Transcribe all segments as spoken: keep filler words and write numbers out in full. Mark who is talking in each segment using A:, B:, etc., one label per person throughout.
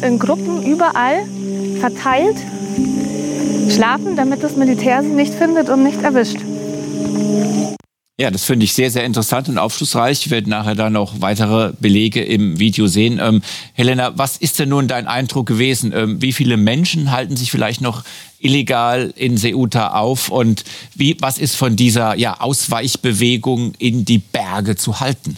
A: in Gruppen überall verteilt schlafen, damit das Militär sie nicht findet und nicht erwischt.
B: Ja, das finde ich sehr, sehr interessant und aufschlussreich. Ich werde nachher dann noch weitere Belege im Video sehen. Ähm, Helena, was ist denn nun dein Eindruck gewesen? Ähm, wie viele Menschen halten sich vielleicht noch illegal in Ceuta auf? Und wie, was ist von dieser ja, Ausweichbewegung in die Berge zu halten?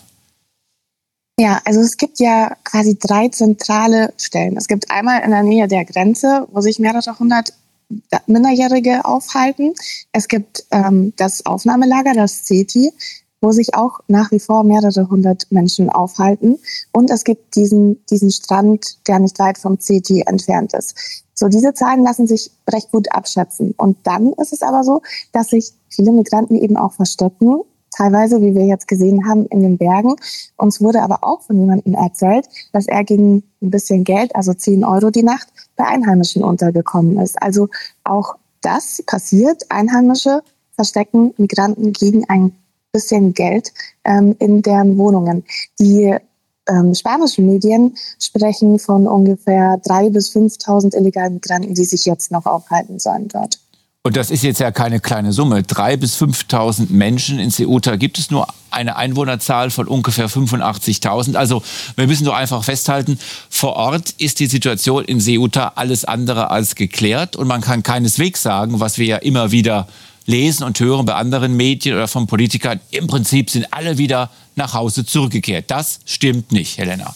C: Ja, also es gibt ja quasi drei zentrale Stellen. Es gibt einmal in der Nähe der Grenze, wo sich mehrere hundert Minderjährige aufhalten. Es gibt ähm, das Aufnahmelager, das Seti, wo sich auch nach wie vor mehrere hundert Menschen aufhalten. Und es gibt diesen, diesen Strand, der nicht weit vom Seti entfernt ist. So, diese Zahlen lassen sich recht gut abschätzen. Und dann ist es aber so, dass sich viele Migranten eben auch verstecken, teilweise, wie wir jetzt gesehen haben, in den Bergen. Uns wurde aber auch von jemandem erzählt, dass er gegen ein bisschen Geld, also zehn Euro die Nacht, bei Einheimischen untergekommen ist. Also auch das passiert. Einheimische verstecken Migranten gegen ein bisschen Geld ähm, in deren Wohnungen. Die ähm, spanischen Medien sprechen von ungefähr dreitausend bis fünftausend illegalen Migranten, die sich jetzt noch aufhalten sollen dort.
B: Und das ist jetzt ja keine kleine Summe. dreitausend bis fünftausend Menschen in Ceuta. Gibt es nur eine Einwohnerzahl von ungefähr fünfundachtzigtausend. Also wir müssen doch einfach festhalten, vor Ort ist die Situation in Ceuta alles andere als geklärt. Und man kann keineswegs sagen, was wir ja immer wieder lesen und hören bei anderen Medien oder von Politikern, im Prinzip sind alle wieder nach Hause zurückgekehrt. Das stimmt nicht, Helena.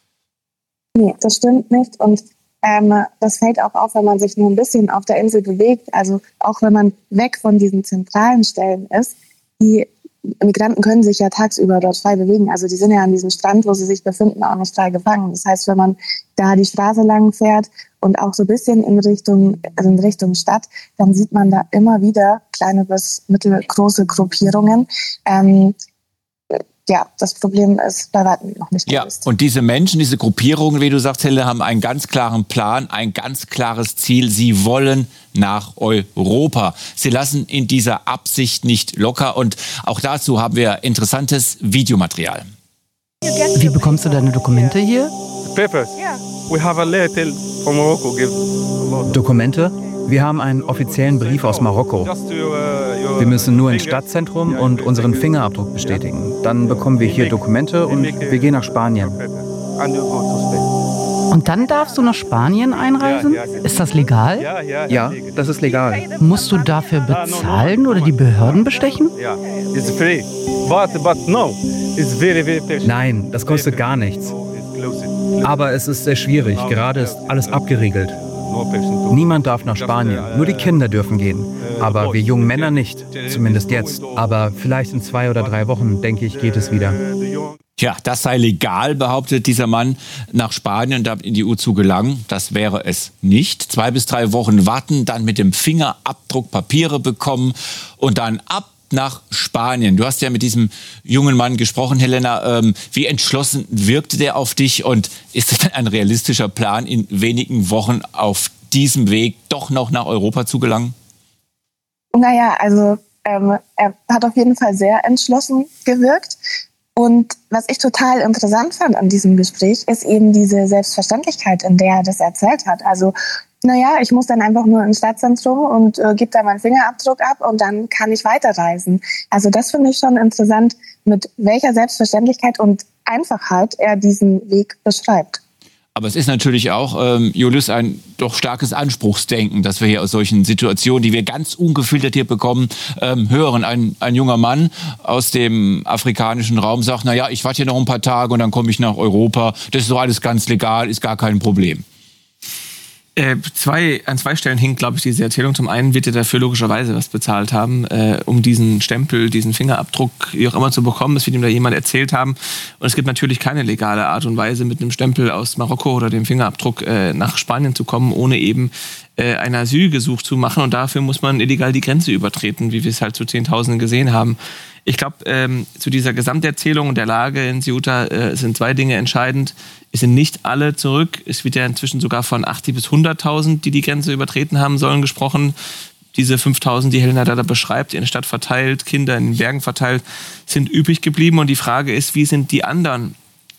C: Nee, das stimmt nicht. Und Ähm, das fällt auch auf, wenn man sich nur ein bisschen auf der Insel bewegt. Also auch wenn man weg von diesen zentralen Stellen ist. Die Migranten können sich ja tagsüber dort frei bewegen. Also die sind ja an diesem Strand, wo sie sich befinden, auch nicht frei gefangen. Das heißt, wenn man da die Straße lang fährt und auch so ein bisschen in Richtung, also in Richtung Stadt, dann sieht man da immer wieder kleine bis mittelgroße Gruppierungen. Ähm, Ja, das Problem ist bei weitem noch nicht gelöst.
B: Ja, und diese Menschen, diese Gruppierungen, wie du sagst, Helle, haben einen ganz klaren Plan, ein ganz klares Ziel. Sie wollen nach Europa. Sie lassen in dieser Absicht nicht locker. Und auch dazu haben wir interessantes Videomaterial.
D: Wie bekommst du deine Dokumente hier?
E: Papers. We have a letter from Morocco.
F: Dokumente? Wir haben einen offiziellen Brief aus Marokko. Wir müssen nur ins Stadtzentrum und unseren Fingerabdruck bestätigen. Dann bekommen wir hier Dokumente und wir gehen nach Spanien.
D: Und dann darfst du nach Spanien einreisen? Ist das legal?
F: Ja, das ist legal.
D: Musst du dafür bezahlen oder die Behörden bestechen?
F: Nein, das kostet gar nichts. Aber es ist sehr schwierig. Gerade ist alles abgeriegelt. Niemand darf nach Spanien, nur die Kinder dürfen gehen. Aber wir jungen Männer nicht, zumindest jetzt. Aber vielleicht in zwei oder drei Wochen, denke ich, geht es wieder.
B: Tja, das sei legal, behauptet dieser Mann, nach Spanien und in die E U zu gelangen. Das wäre es nicht. Zwei bis drei Wochen warten, dann mit dem Fingerabdruck Papiere bekommen und dann ab nach Spanien. Du hast ja mit diesem jungen Mann gesprochen, Helena. Ähm, wie entschlossen wirkte der auf dich und ist es denn ein realistischer Plan, in wenigen Wochen auf diesem Weg doch noch nach Europa zu gelangen?
C: Naja, also ähm, er hat auf jeden Fall sehr entschlossen gewirkt. Und was ich total interessant fand an diesem Gespräch, ist eben diese Selbstverständlichkeit, in der er das erzählt hat. Also naja, ich muss dann einfach nur ins Stadtzentrum und äh, gebe da meinen Fingerabdruck ab und dann kann ich weiterreisen. Also das finde ich schon interessant, mit welcher Selbstverständlichkeit und Einfachheit er diesen Weg beschreibt.
B: Aber es ist natürlich auch, ähm, Julius, ein doch starkes Anspruchsdenken, dass wir hier aus solchen Situationen, die wir ganz ungefiltert hier bekommen, ähm, hören. Ein, ein junger Mann aus dem afrikanischen Raum sagt, naja, ich warte hier noch ein paar Tage und dann komme ich nach Europa. Das ist doch alles ganz legal, ist gar kein Problem.
G: Äh, zwei, an zwei Stellen hinkt, glaube ich, diese Erzählung. Zum einen wird er dafür logischerweise was bezahlt haben, äh, um diesen Stempel, diesen Fingerabdruck, wie auch immer zu bekommen. Das wird ihm da jemand erzählt haben. Und es gibt natürlich keine legale Art und Weise, mit einem Stempel aus Marokko oder dem Fingerabdruck äh, nach Spanien zu kommen, ohne eben äh, ein Asylgesuch zu machen. Und dafür muss man illegal die Grenze übertreten, wie wir es halt zu Zehntausenden gesehen haben. Ich glaube, ähm, zu dieser Gesamterzählung und der Lage in Ceuta äh, sind zwei Dinge entscheidend. Es sind nicht alle zurück. Es wird ja inzwischen sogar von achtzig bis hunderttausend, die die Grenze übertreten haben sollen, gesprochen. Diese fünftausend, die Helena da beschreibt, in der Stadt verteilt, Kinder in den Bergen verteilt, sind übrig geblieben. Und die Frage ist, wie sind die anderen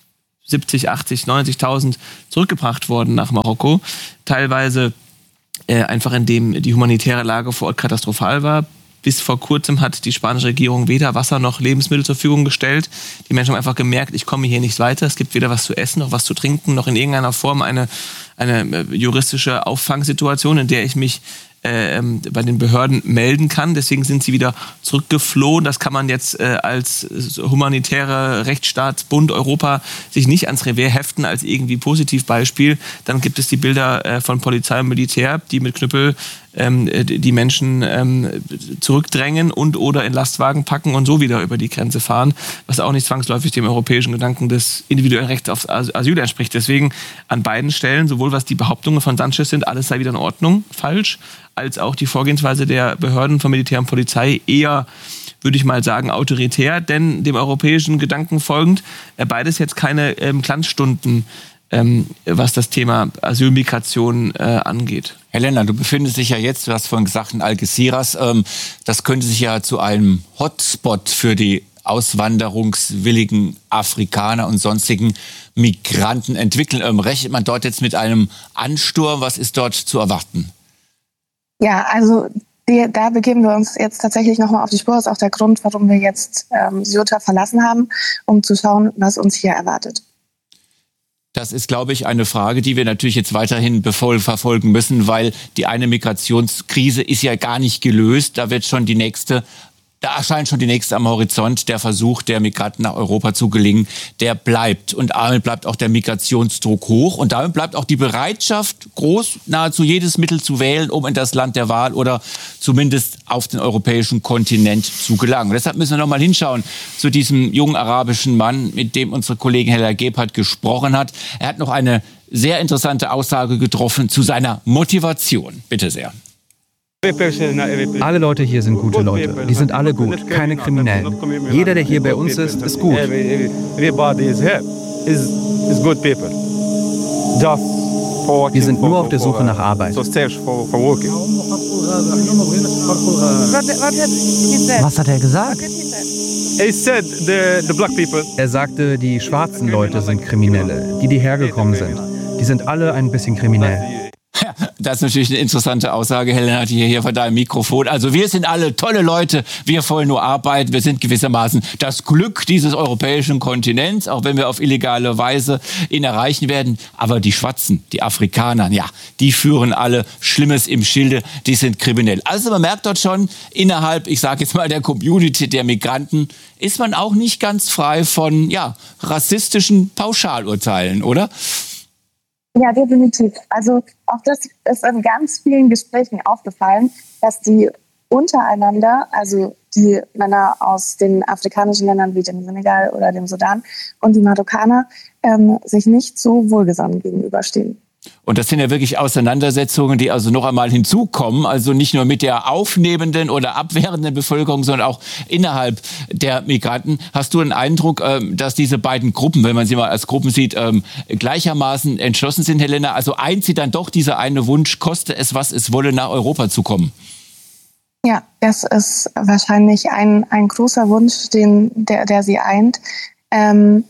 G: siebzig, achtzig, neunzigtausend zurückgebracht worden nach Marokko. Teilweise äh, einfach indem die humanitäre Lage vor Ort katastrophal war. Bis vor kurzem hat die spanische Regierung weder Wasser noch Lebensmittel zur Verfügung gestellt. Die Menschen haben einfach gemerkt, ich komme hier nicht weiter. Es gibt weder was zu essen noch was zu trinken, noch in irgendeiner Form eine, eine juristische Auffangsituation, in der ich mich äh, bei den Behörden melden kann. Deswegen sind sie wieder zurückgeflohen. Das kann man jetzt äh, als humanitärer Rechtsstaatsbund Europa sich nicht ans Revier heften als irgendwie Positivbeispiel. Dann gibt es die Bilder äh, von Polizei und Militär, die mit Knüppel ähm, die Menschen ähm, zurückdrängen und oder in Lastwagen packen und so wieder über die Grenze fahren, was auch nicht zwangsläufig dem europäischen Gedanken des individuellen Rechts auf Asyl entspricht. Deswegen an beiden Stellen, sowohl was die Behauptungen von Sanchez sind, alles sei wieder in Ordnung, falsch, als auch die Vorgehensweise der Behörden von Militär und Polizei eher, würde ich mal sagen, autoritär, denn dem europäischen Gedanken folgend, äh, beides jetzt keine ähm, Glanzstunden, ähm, was das Thema Asylmigration äh, angeht.
B: Helena, du befindest dich ja jetzt, du hast vorhin gesagt, in Algeciras. Ähm, das könnte sich ja zu einem Hotspot für die auswanderungswilligen Afrikaner und sonstigen Migranten entwickeln. Ähm, rechnet man dort jetzt mit einem Ansturm? Was ist dort zu erwarten?
C: Ja, also die, da begeben wir uns jetzt tatsächlich nochmal auf die Spur. Das ist auch der Grund, warum wir jetzt ähm, Ceuta verlassen haben, um zu schauen, was uns hier erwartet.
B: Das ist, glaube ich, eine Frage, die wir natürlich jetzt weiterhin befol- verfolgen müssen, weil die eine Migrationskrise ist ja gar nicht gelöst. Da wird schon die nächste, da erscheint schon die nächste am Horizont. Der Versuch der Migranten nach Europa zu gelingen, der bleibt. Und damit bleibt auch der Migrationsdruck hoch. Und damit bleibt auch die Bereitschaft groß, nahezu jedes Mittel zu wählen, um in das Land der Wahl oder zumindest auf den europäischen Kontinent zu gelangen. Und deshalb müssen wir noch mal hinschauen zu diesem jungen arabischen Mann, mit dem unsere Kollegin Hella Gebhardt gesprochen hat. Er hat noch eine sehr interessante Aussage getroffen zu seiner Motivation. Bitte sehr.
F: Alle Leute hier sind gute Leute. Die sind alle gut, keine Kriminellen. Jeder, der hier bei uns ist, ist gut. Wir sind nur auf der Suche nach Arbeit.
D: Was hat er gesagt?
F: Er sagte, die schwarzen Leute sind Kriminelle, die, die hergekommen sind. Die sind alle ein bisschen kriminell.
B: Ja, das ist natürlich eine interessante Aussage, Helena, die hier vor deinem Mikrofon. Also wir sind alle tolle Leute, wir wollen nur arbeiten, wir sind gewissermaßen das Glück dieses europäischen Kontinents, auch wenn wir auf illegale Weise ihn erreichen werden. Aber die Schwarzen, die Afrikaner, ja, die führen alle Schlimmes im Schilde, die sind kriminell. Also man merkt dort schon, innerhalb, ich sage jetzt mal, der Community der Migranten ist man auch nicht ganz frei von, ja, rassistischen Pauschalurteilen, oder?
C: Ja, definitiv. Also auch das ist in ganz vielen Gesprächen aufgefallen, dass die untereinander, also die Männer aus den afrikanischen Ländern wie dem Senegal oder dem Sudan und die Marokkaner, ähm, sich nicht so wohlgesonnen gegenüberstehen.
B: Und das sind ja wirklich Auseinandersetzungen, die also noch einmal hinzukommen, also nicht nur mit der aufnehmenden oder abwehrenden Bevölkerung, sondern auch innerhalb der Migranten. Hast du den Eindruck, dass diese beiden Gruppen, wenn man sie mal als Gruppen sieht, gleichermaßen entschlossen sind, Helena? Also eint sie dann doch dieser eine Wunsch, koste es, was es wolle, nach Europa zu kommen?
C: Ja, das ist wahrscheinlich ein, ein großer Wunsch, den, der, der sie eint. Ähm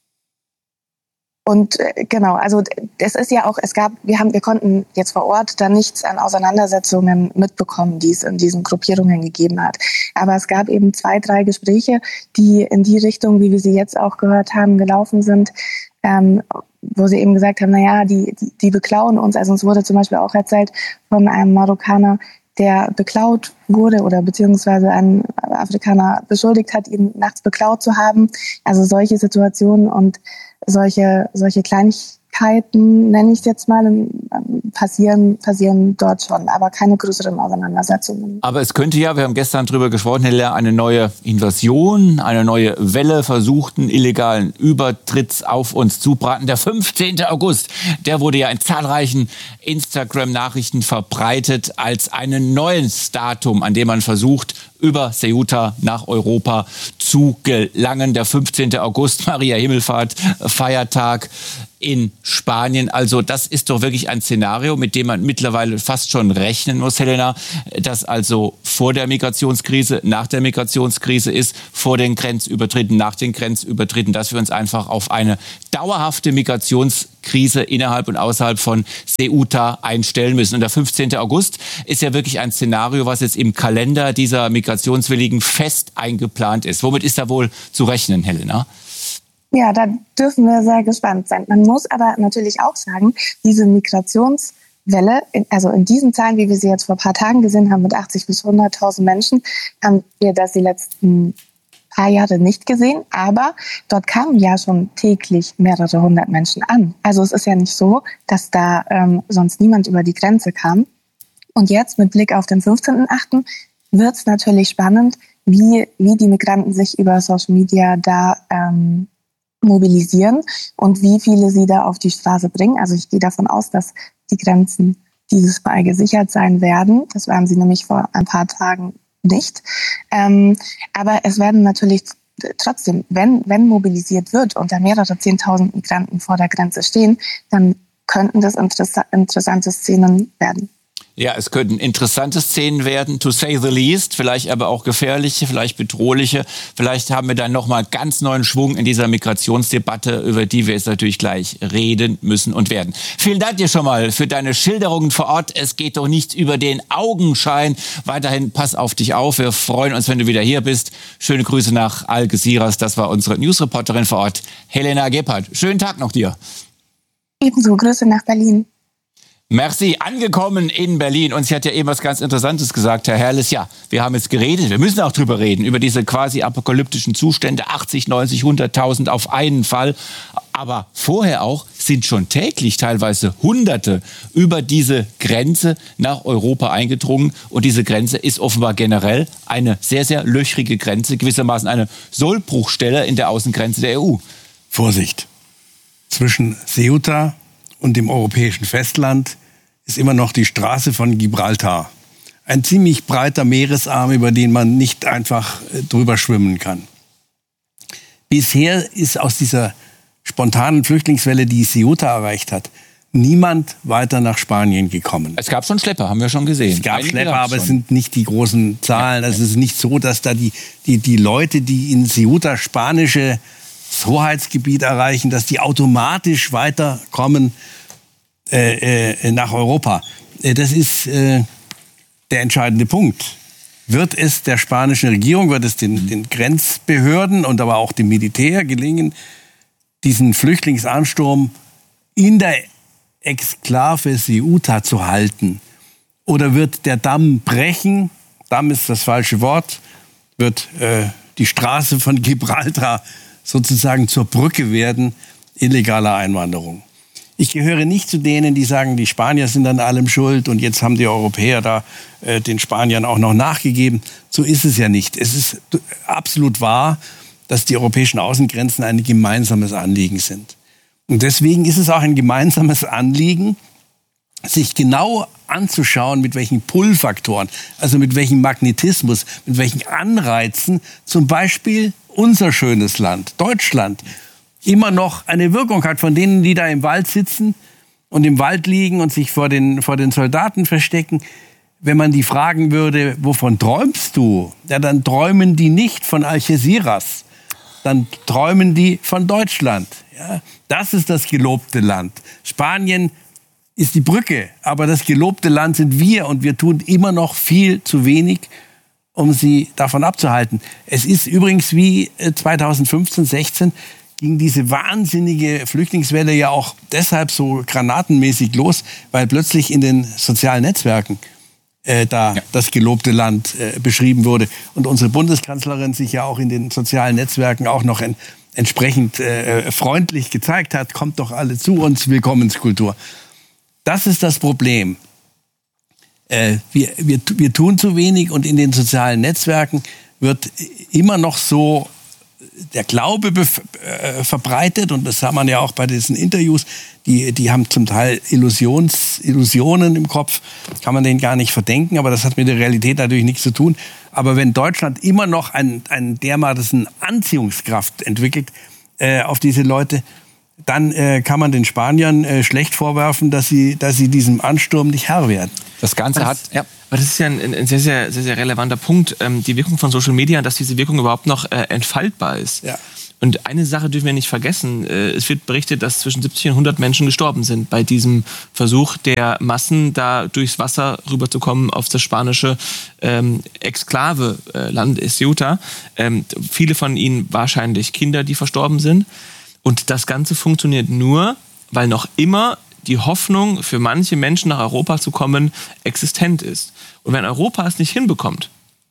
C: Und äh, genau, also es ist ja auch, es gab, wir haben, wir konnten jetzt vor Ort da nichts an Auseinandersetzungen mitbekommen, die es in diesen Gruppierungen gegeben hat. Aber es gab eben zwei, drei Gespräche, die in die Richtung, wie wir sie jetzt auch gehört haben, gelaufen sind, ähm, wo sie eben gesagt haben, naja, die, die, die beklauen uns. Also uns wurde zum Beispiel auch erzählt von einem Marokkaner, der beklaut wurde oder beziehungsweise ein Afrikaner beschuldigt hat, ihn nachts beklaut zu haben. Also solche Situationen und solche, solche Kleinigkeiten, nenne ich es jetzt mal, passieren, passieren dort schon, aber keine größeren Auseinandersetzungen.
B: Aber es könnte ja, wir haben gestern drüber gesprochen, Helena, eine neue Invasion, eine neue Welle versuchten illegalen Übertritts auf uns zubraten. Der fünfzehnten August, der wurde ja in zahlreichen Instagram-Nachrichten verbreitet als ein neues Datum, an dem man versucht, über Ceuta nach Europa zu gelangen. Der fünfzehnten August, Maria Himmelfahrt, Feiertag. in Spanien. Also das ist doch wirklich ein Szenario, mit dem man mittlerweile fast schon rechnen muss, Helena, dass also vor der Migrationskrise, nach der Migrationskrise ist, vor den Grenzübertritten, nach den Grenzübertritten, dass wir uns einfach auf eine dauerhafte Migrationskrise innerhalb und außerhalb von Ceuta einstellen müssen. Und der fünfzehnte August ist ja wirklich ein Szenario, was jetzt im Kalender dieser Migrationswilligen fest eingeplant ist. Womit ist da wohl zu rechnen, Helena?
C: Ja, da dürfen wir sehr gespannt sein. Man muss aber natürlich auch sagen, diese Migrationswelle, also in diesen Zahlen, wie wir sie jetzt vor ein paar Tagen gesehen haben, mit achtzig bis hunderttausend Menschen, haben wir das die letzten paar Jahre nicht gesehen. Aber dort kamen ja schon täglich mehrere hundert Menschen an. Also es ist ja nicht so, dass da ähm, sonst niemand über die Grenze kam. Und jetzt mit Blick auf den fünfzehnten achten wird es natürlich spannend, wie, wie die Migranten sich über Social Media da ähm, mobilisieren und wie viele sie da auf die Straße bringen. Also ich gehe davon aus, dass die Grenzen dieses Mal gesichert sein werden. Das waren sie nämlich vor ein paar Tagen nicht. Ähm, aber es werden natürlich trotzdem, wenn, wenn mobilisiert wird und da mehrere zehntausend Migranten vor der Grenze stehen, dann könnten das interessa- interessante Szenen werden.
B: Ja, es könnten interessante Szenen werden, to say the least, vielleicht aber auch gefährliche, vielleicht bedrohliche. Vielleicht haben wir dann nochmal ganz neuen Schwung in dieser Migrationsdebatte, über die wir jetzt natürlich gleich reden müssen und werden. Vielen Dank dir schon mal für deine Schilderungen vor Ort. Es geht doch nichts über den Augenschein. Weiterhin pass auf dich auf. Wir freuen uns, wenn du wieder hier bist. Schöne Grüße nach Algeciras. Das war unsere Newsreporterin vor Ort, Helena Gebhardt. Schönen Tag noch dir.
C: Ebenso, Grüße nach Berlin.
B: Merci, angekommen in Berlin. Und sie hat ja eben was ganz Interessantes gesagt, Herr Herrles. Ja, wir haben jetzt geredet, wir müssen auch drüber reden, über diese quasi apokalyptischen Zustände, achtzig, neunzig, hunderttausend auf einen Fall. Aber vorher auch sind schon täglich teilweise Hunderte über diese Grenze nach Europa eingedrungen. Und diese Grenze ist offenbar generell eine sehr, sehr löchrige Grenze, gewissermaßen eine Sollbruchstelle in der Außengrenze der E U.
H: Vorsicht, zwischen Ceuta und dem europäischen Festland ist immer noch die Straße von Gibraltar. Ein ziemlich breiter Meeresarm, über den man nicht einfach drüber schwimmen kann. Bisher ist aus dieser spontanen Flüchtlingswelle, die Ceuta erreicht hat, niemand weiter nach Spanien gekommen.
B: Es gab schon Schlepper, haben wir schon gesehen.
H: Es gab
B: Einige
H: Schlepper, aber
B: schon.
H: es sind nicht die großen Zahlen.
B: Ja,
H: Es
B: ja.
H: ist nicht so, dass da die, die, die Leute, die in Ceuta spanische Hoheitsgebiet erreichen, dass die automatisch weiterkommen äh, äh, nach Europa. Äh, das ist äh, der entscheidende Punkt. Wird es der spanischen Regierung, wird es den, den Grenzbehörden und aber auch dem Militär gelingen, diesen Flüchtlingsansturm in der Exklave Ceuta zu halten? Oder wird der Damm brechen? Damm ist das falsche Wort. Wird äh, die Straße von Gibraltar sozusagen zur Brücke werden illegaler Einwanderung? Ich gehöre nicht zu denen, die sagen, die Spanier sind an allem schuld und jetzt haben die Europäer da äh, den Spaniern auch noch nachgegeben. So ist es ja nicht. Es ist absolut wahr, dass die europäischen Außengrenzen ein gemeinsames Anliegen sind. Und deswegen ist es auch ein gemeinsames Anliegen, sich genau anzuschauen, mit welchen Pull-Faktoren, also mit welchem Magnetismus, mit welchen Anreizen zum Beispiel unser schönes Land, Deutschland, immer noch eine Wirkung hat von denen, die da im Wald sitzen und im Wald liegen und sich vor den, vor den Soldaten verstecken. Wenn man die fragen würde, wovon träumst du? Ja, dann träumen die nicht von Algeciras, dann träumen die von Deutschland. Ja, das ist das gelobte Land. Spanien ist die Brücke, aber das gelobte Land sind wir und wir tun immer noch viel zu wenig, um sie davon abzuhalten. Es ist übrigens wie zweitausendfünfzehn, sechzehn ging diese wahnsinnige Flüchtlingswelle ja auch deshalb so granatenmäßig los, weil plötzlich in den sozialen Netzwerken äh, da ja. das gelobte Land äh, beschrieben wurde. Und unsere Bundeskanzlerin sich ja auch in den sozialen Netzwerken auch noch en- entsprechend äh, freundlich gezeigt hat. Kommt doch alle zu uns, Willkommenskultur. Das ist das Problem. Äh, wir, wir, wir tun zu wenig und in den sozialen Netzwerken wird immer noch so der Glaube bef- äh, verbreitet, und das sah man ja auch bei diesen Interviews, die, die haben zum Teil Illusions, Illusionen im Kopf, kann man denen gar nicht verdenken, aber das hat mit der Realität natürlich nichts zu tun. Aber wenn Deutschland immer noch einen, einen dermaßen Anziehungskraft entwickelt äh, auf diese Leute, dann äh, kann man den Spaniern äh, schlecht vorwerfen, dass sie, dass sie diesem Ansturm nicht Herr werden.
B: Das Ganze
G: das,
B: hat... Ja.
G: Aber das ist ja ein, ein sehr, sehr, sehr, sehr relevanter Punkt, ähm, die Wirkung von Social Media, dass diese Wirkung überhaupt noch äh, entfaltbar ist.
H: Ja.
G: Und eine Sache dürfen wir nicht vergessen. Äh, es wird berichtet, dass zwischen siebzig und hundert Menschen gestorben sind bei diesem Versuch der Massen, da durchs Wasser rüberzukommen auf das spanische ähm, Exklave-Land äh, Ceuta. Ähm, viele von ihnen wahrscheinlich Kinder, die verstorben sind. Und das Ganze funktioniert nur, weil noch immer die Hoffnung für manche Menschen nach Europa zu kommen existent ist. Und wenn Europa es nicht hinbekommt,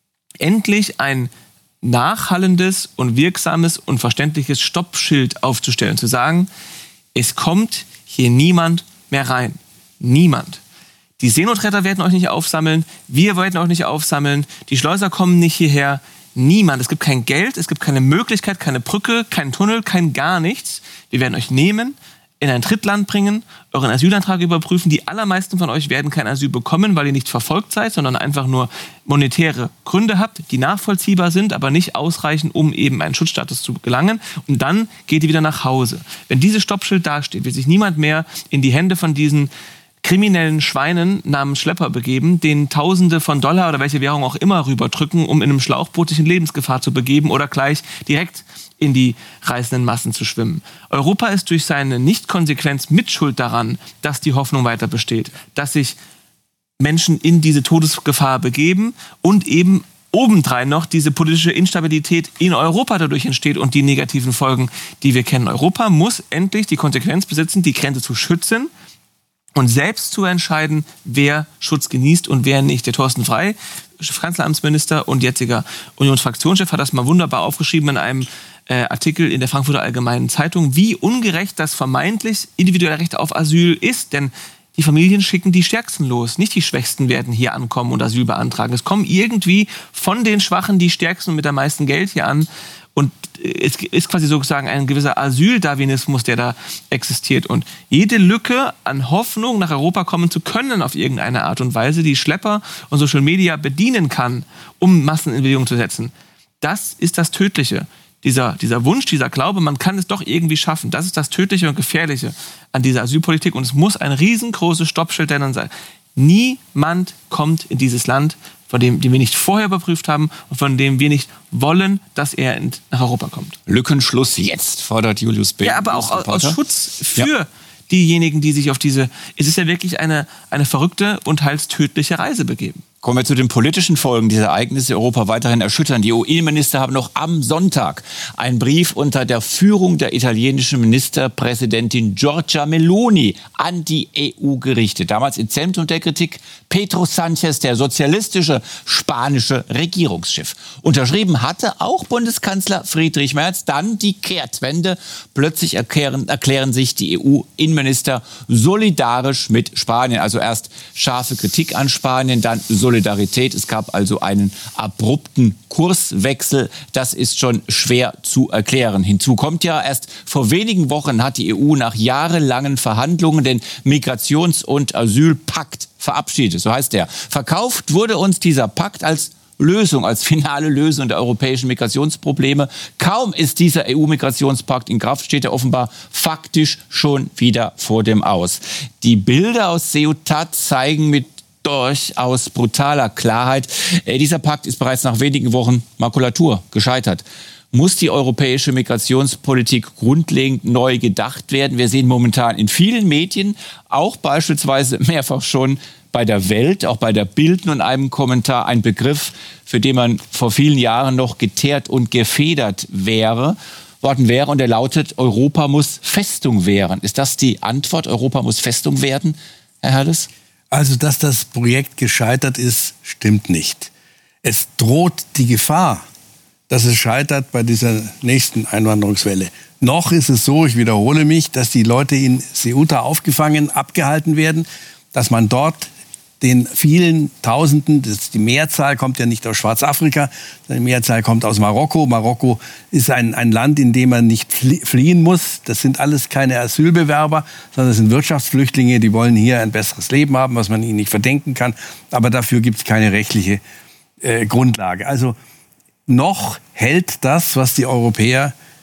G: endlich ein nachhallendes und wirksames und verständliches Stoppschild aufzustellen, zu sagen, es kommt hier niemand mehr rein. Niemand. Die Seenotretter werden euch nicht aufsammeln, wir werden euch nicht aufsammeln, die Schleuser kommen nicht hierher. Niemand. Es gibt kein Geld, es gibt keine Möglichkeit, keine Brücke, keinen Tunnel, kein gar nichts. Wir werden euch nehmen, in ein Drittland bringen, euren Asylantrag überprüfen. Die allermeisten von euch werden kein Asyl bekommen, weil ihr nicht verfolgt seid, sondern einfach nur monetäre Gründe habt, die nachvollziehbar sind, aber nicht ausreichen, um eben einen Schutzstatus zu gelangen. Und dann geht ihr wieder nach Hause. Wenn dieses Stoppschild dasteht, wird sich niemand mehr in die Hände von diesen kriminellen Schweinen namens Schlepper begeben, denen Tausende von Dollar oder welche Währung auch immer rüberdrücken, um in einem Schlauchboot sich in Lebensgefahr zu begeben oder gleich direkt in die reißenden Massen zu schwimmen. Europa ist durch seine Nichtkonsequenz mitschuld daran, dass die Hoffnung weiter besteht, dass sich Menschen in diese Todesgefahr begeben und eben obendrein noch diese politische Instabilität in Europa dadurch entsteht und die negativen Folgen, die wir kennen. Europa muss endlich die Konsequenz besitzen, die Grenze zu schützen und selbst zu entscheiden, wer Schutz genießt und wer nicht. Der Thorsten Frey, Kanzleramtsminister und jetziger Unionsfraktionschef, hat das mal wunderbar aufgeschrieben in einem äh, Artikel in der Frankfurter Allgemeinen Zeitung, wie ungerecht das vermeintlich individuelle Recht auf Asyl ist. Denn die Familien schicken die Stärksten los. Nicht die Schwächsten werden hier ankommen und Asyl beantragen. Es kommen irgendwie von den Schwachen die Stärksten mit am meisten Geld hier an. Und es ist quasi sozusagen ein gewisser Asyldarwinismus, der da existiert. Und jede Lücke an Hoffnung, nach Europa kommen zu können auf irgendeine Art und Weise, die Schlepper und Social Media bedienen kann, um Massen in Bewegung zu setzen, das ist das Tödliche. Dieser, dieser Wunsch, dieser Glaube, man kann es doch irgendwie schaffen. Das ist das Tödliche und Gefährliche an dieser Asylpolitik. Und es muss ein riesengroßes Stoppschild dann sein. Niemand kommt in dieses Land, von dem den wir nicht vorher überprüft haben und von dem wir nicht wollen, dass er nach Europa kommt.
B: Lückenschluss jetzt, fordert Julius Bär.
G: Ja, aber auch aus Schutz für ja. diejenigen, die sich auf diese... Es ist ja wirklich eine, eine verrückte und teils tödliche Reise begeben.
B: Kommen wir zu den politischen Folgen dieser Ereignisse, Europa weiterhin erschüttern. Die E U-Innenminister haben noch am Sonntag einen Brief unter der Führung der italienischen Ministerpräsidentin Giorgia Meloni an die E U gerichtet. Damals im Zentrum der Kritik Pedro Sánchez, der sozialistische spanische Regierungschef. Unterschrieben hatte auch Bundeskanzler Friedrich Merz. Dann die Kehrtwende. Plötzlich erklären, erklären sich die E U-Innenminister solidarisch mit Spanien. Also erst scharfe Kritik an Spanien, dann Solidarität. Solidarität. Es gab also einen abrupten Kurswechsel. Das ist schon schwer zu erklären. Hinzu kommt ja, erst vor wenigen Wochen hat die E U nach jahrelangen Verhandlungen den Migrations- und Asylpakt verabschiedet. So heißt der. Verkauft wurde uns dieser Pakt als Lösung, als finale Lösung der europäischen Migrationsprobleme. Kaum ist dieser E U-Migrationspakt in Kraft, steht er offenbar faktisch schon wieder vor dem Aus. Die Bilder aus Ceuta zeigen mit durchaus brutaler Klarheit. Äh, dieser Pakt ist bereits nach wenigen Wochen Makulatur, gescheitert. Muss die europäische Migrationspolitik grundlegend neu gedacht werden? Wir sehen momentan in vielen Medien, auch beispielsweise mehrfach schon bei der Welt, auch bei der Bild nun einem Kommentar, ein Begriff, für den man vor vielen Jahren noch geteert und gefedert wäre, worden wäre, und der lautet, Europa muss Festung werden. Ist das die Antwort? Europa muss Festung werden, Herr Herles?
H: Also, dass das Projekt gescheitert ist, stimmt nicht. Es droht die Gefahr, dass es scheitert bei dieser nächsten Einwanderungswelle. Noch ist es so, ich wiederhole mich, dass die Leute in Ceuta aufgefangen, abgehalten werden, dass man dort den vielen Tausenden, das, die Mehrzahl kommt ja nicht aus Schwarzafrika, die Mehrzahl kommt aus Marokko. Marokko ist ein, ein Land, in dem man nicht fliehen muss. Das sind alles keine Asylbewerber, sondern das sind Wirtschaftsflüchtlinge, die wollen hier ein besseres Leben haben, was man ihnen nicht verdenken kann. Aber dafür gibt es keine rechtliche äh, Grundlage. Also noch hält das, was die Europäer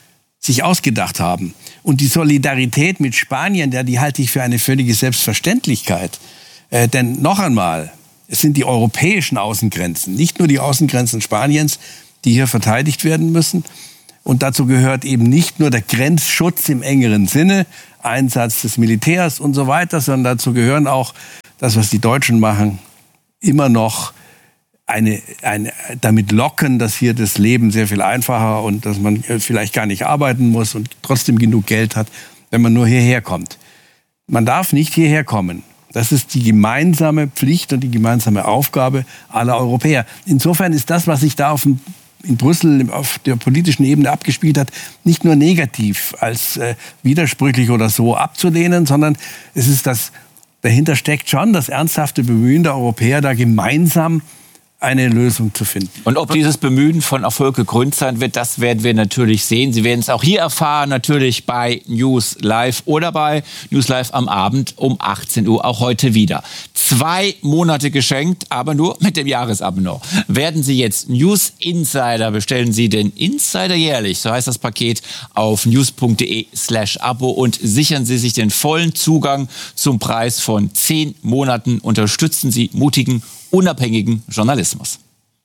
H: sich ausgedacht haben. Und die Solidarität mit Spanien, ja, die halte ich für eine völlige Selbstverständlichkeit. Äh, denn noch einmal, es sind die europäischen Außengrenzen, nicht nur die Außengrenzen Spaniens, die hier verteidigt werden müssen. Und dazu gehört eben nicht nur der Grenzschutz im engeren Sinne, Einsatz des Militärs und so weiter, sondern dazu gehören auch das, was die Deutschen machen, immer noch eine, eine, damit locken, dass hier das Leben sehr viel einfacher und dass man vielleicht gar nicht arbeiten muss und trotzdem genug Geld hat, wenn man nur hierher kommt. Man darf nicht hierher kommen. Das ist die gemeinsame Pflicht und die gemeinsame Aufgabe aller Europäer. Insofern ist das, was sich da auf dem in Brüssel auf der politischen Ebene abgespielt hat, nicht nur negativ als äh, widersprüchlich oder so abzulehnen, sondern es ist das, dahinter steckt schon das ernsthafte Bemühen der Europäer, da gemeinsam eine Lösung zu finden.
B: Und ob dieses Bemühen von Erfolg gekrönt sein wird, das werden wir natürlich sehen. Sie werden es auch hier erfahren, natürlich bei News Live oder bei News Live am Abend um achtzehn Uhr, auch heute wieder. Zwei Monate geschenkt, aber nur mit dem Jahresabo. Werden Sie jetzt News Insider, bestellen Sie den Insider jährlich, so heißt das Paket, auf news.de slash Abo und sichern Sie sich den vollen Zugang zum Preis von zehn Monaten. Unterstützen Sie mutigen, unabhängigen Journalismus.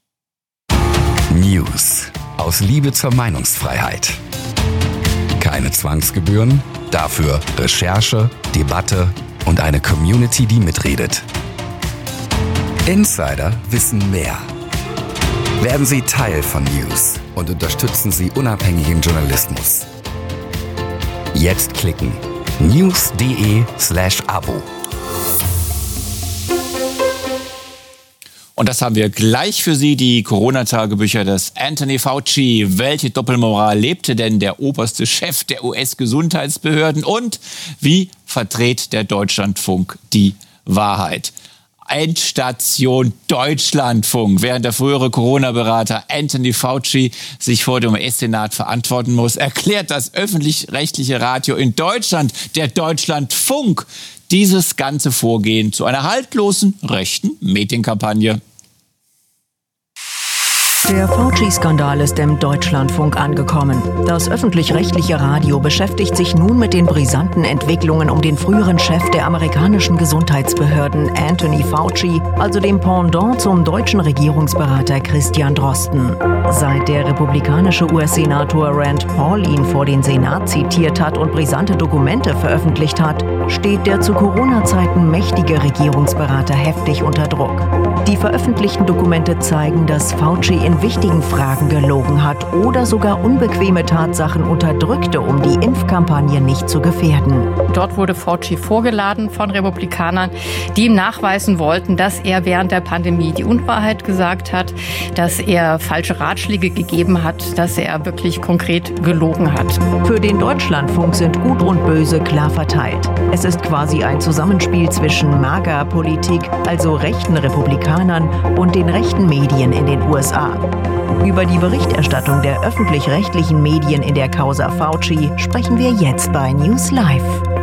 I: News aus Liebe zur Meinungsfreiheit. Keine Zwangsgebühren, dafür Recherche, Debatte und eine Community, die mitredet. Insider wissen mehr. Werden Sie Teil von News und unterstützen Sie unabhängigen Journalismus. Jetzt klicken news.de slash Abo.
B: Und das haben wir gleich für Sie, die Corona-Tagebücher des Anthony Fauci. Welche Doppelmoral lebte denn der oberste Chef der U S-Gesundheitsbehörden? Und wie verdreht der Deutschlandfunk die Wahrheit? Endstation Deutschlandfunk. Während der frühere Corona-Berater Anthony Fauci sich vor dem U S-Senat verantworten muss, erklärt das öffentlich-rechtliche Radio in Deutschland, der Deutschlandfunk, dieses ganze Vorgehen zu einer haltlosen rechten Medienkampagne.
J: Der Fauci-Skandal ist im Deutschlandfunk angekommen. Das öffentlich-rechtliche Radio beschäftigt sich nun mit den brisanten Entwicklungen um den früheren Chef der amerikanischen Gesundheitsbehörden, Anthony Fauci, also dem Pendant zum deutschen Regierungsberater Christian Drosten. Seit der republikanische U S-Senator Rand Paul ihn vor den Senat zitiert hat und brisante Dokumente veröffentlicht hat, steht der zu Corona-Zeiten mächtige Regierungsberater heftig unter Druck. Die veröffentlichten Dokumente zeigen, dass Fauci in wichtigen Fragen gelogen hat oder sogar unbequeme Tatsachen unterdrückte, um die Impfkampagne nicht zu gefährden.
A: Dort wurde Fauci vorgeladen von Republikanern, die ihm nachweisen wollten, dass er während der Pandemie die Unwahrheit gesagt hat, dass er falsche Ratschläge gegeben hat, dass er wirklich konkret gelogen hat.
J: Für den Deutschlandfunk sind Gut und Böse klar verteilt. Es ist quasi ein Zusammenspiel zwischen MAGA-Politik, also rechten Republikanern, und den rechten Medien in den U S A. Über die Berichterstattung der öffentlich-rechtlichen Medien in der Causa Fauci sprechen wir jetzt bei News Live.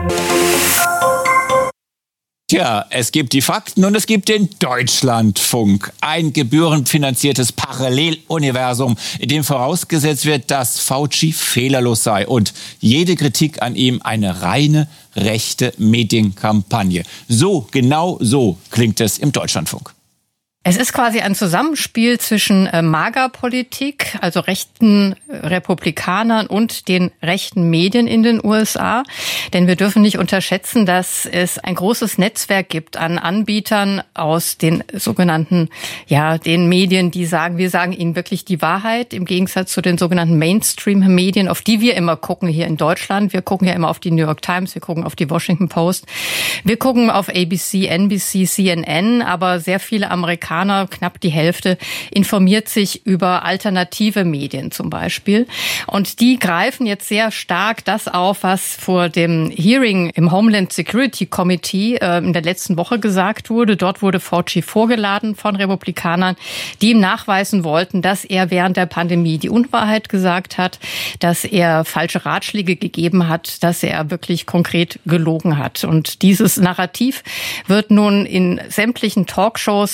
B: Tja, es gibt die Fakten und es gibt den Deutschlandfunk. Ein gebührenfinanziertes Paralleluniversum, in dem vorausgesetzt wird, dass Fauci fehlerlos sei und jede Kritik an ihm eine reine rechte Medienkampagne. So, genau so klingt es im Deutschlandfunk.
A: Es ist quasi ein Zusammenspiel zwischen äh, MAGA-Politik, also rechten Republikanern und den rechten Medien in den U S A. Denn wir dürfen nicht unterschätzen, dass es ein großes Netzwerk gibt an Anbietern aus den sogenannten, ja, den Medien, die sagen, wir sagen ihnen wirklich die Wahrheit, im Gegensatz zu den sogenannten Mainstream-Medien, auf die wir immer gucken hier in Deutschland. Wir gucken ja immer auf die New York Times, wir gucken auf die Washington Post, wir gucken auf A B C, N B C, C N N, aber sehr viele Amerikaner, knapp die Hälfte, informiert sich über alternative Medien zum Beispiel. Und die greifen jetzt sehr stark das auf, was vor dem Hearing im Homeland Security Committee äh, in der letzten Woche gesagt wurde. Dort wurde Fauci vorgeladen von Republikanern, die ihm nachweisen wollten, dass er während der Pandemie die Unwahrheit gesagt hat, dass er falsche Ratschläge gegeben hat, dass er wirklich konkret gelogen hat. Und dieses Narrativ wird nun in sämtlichen Talkshows, die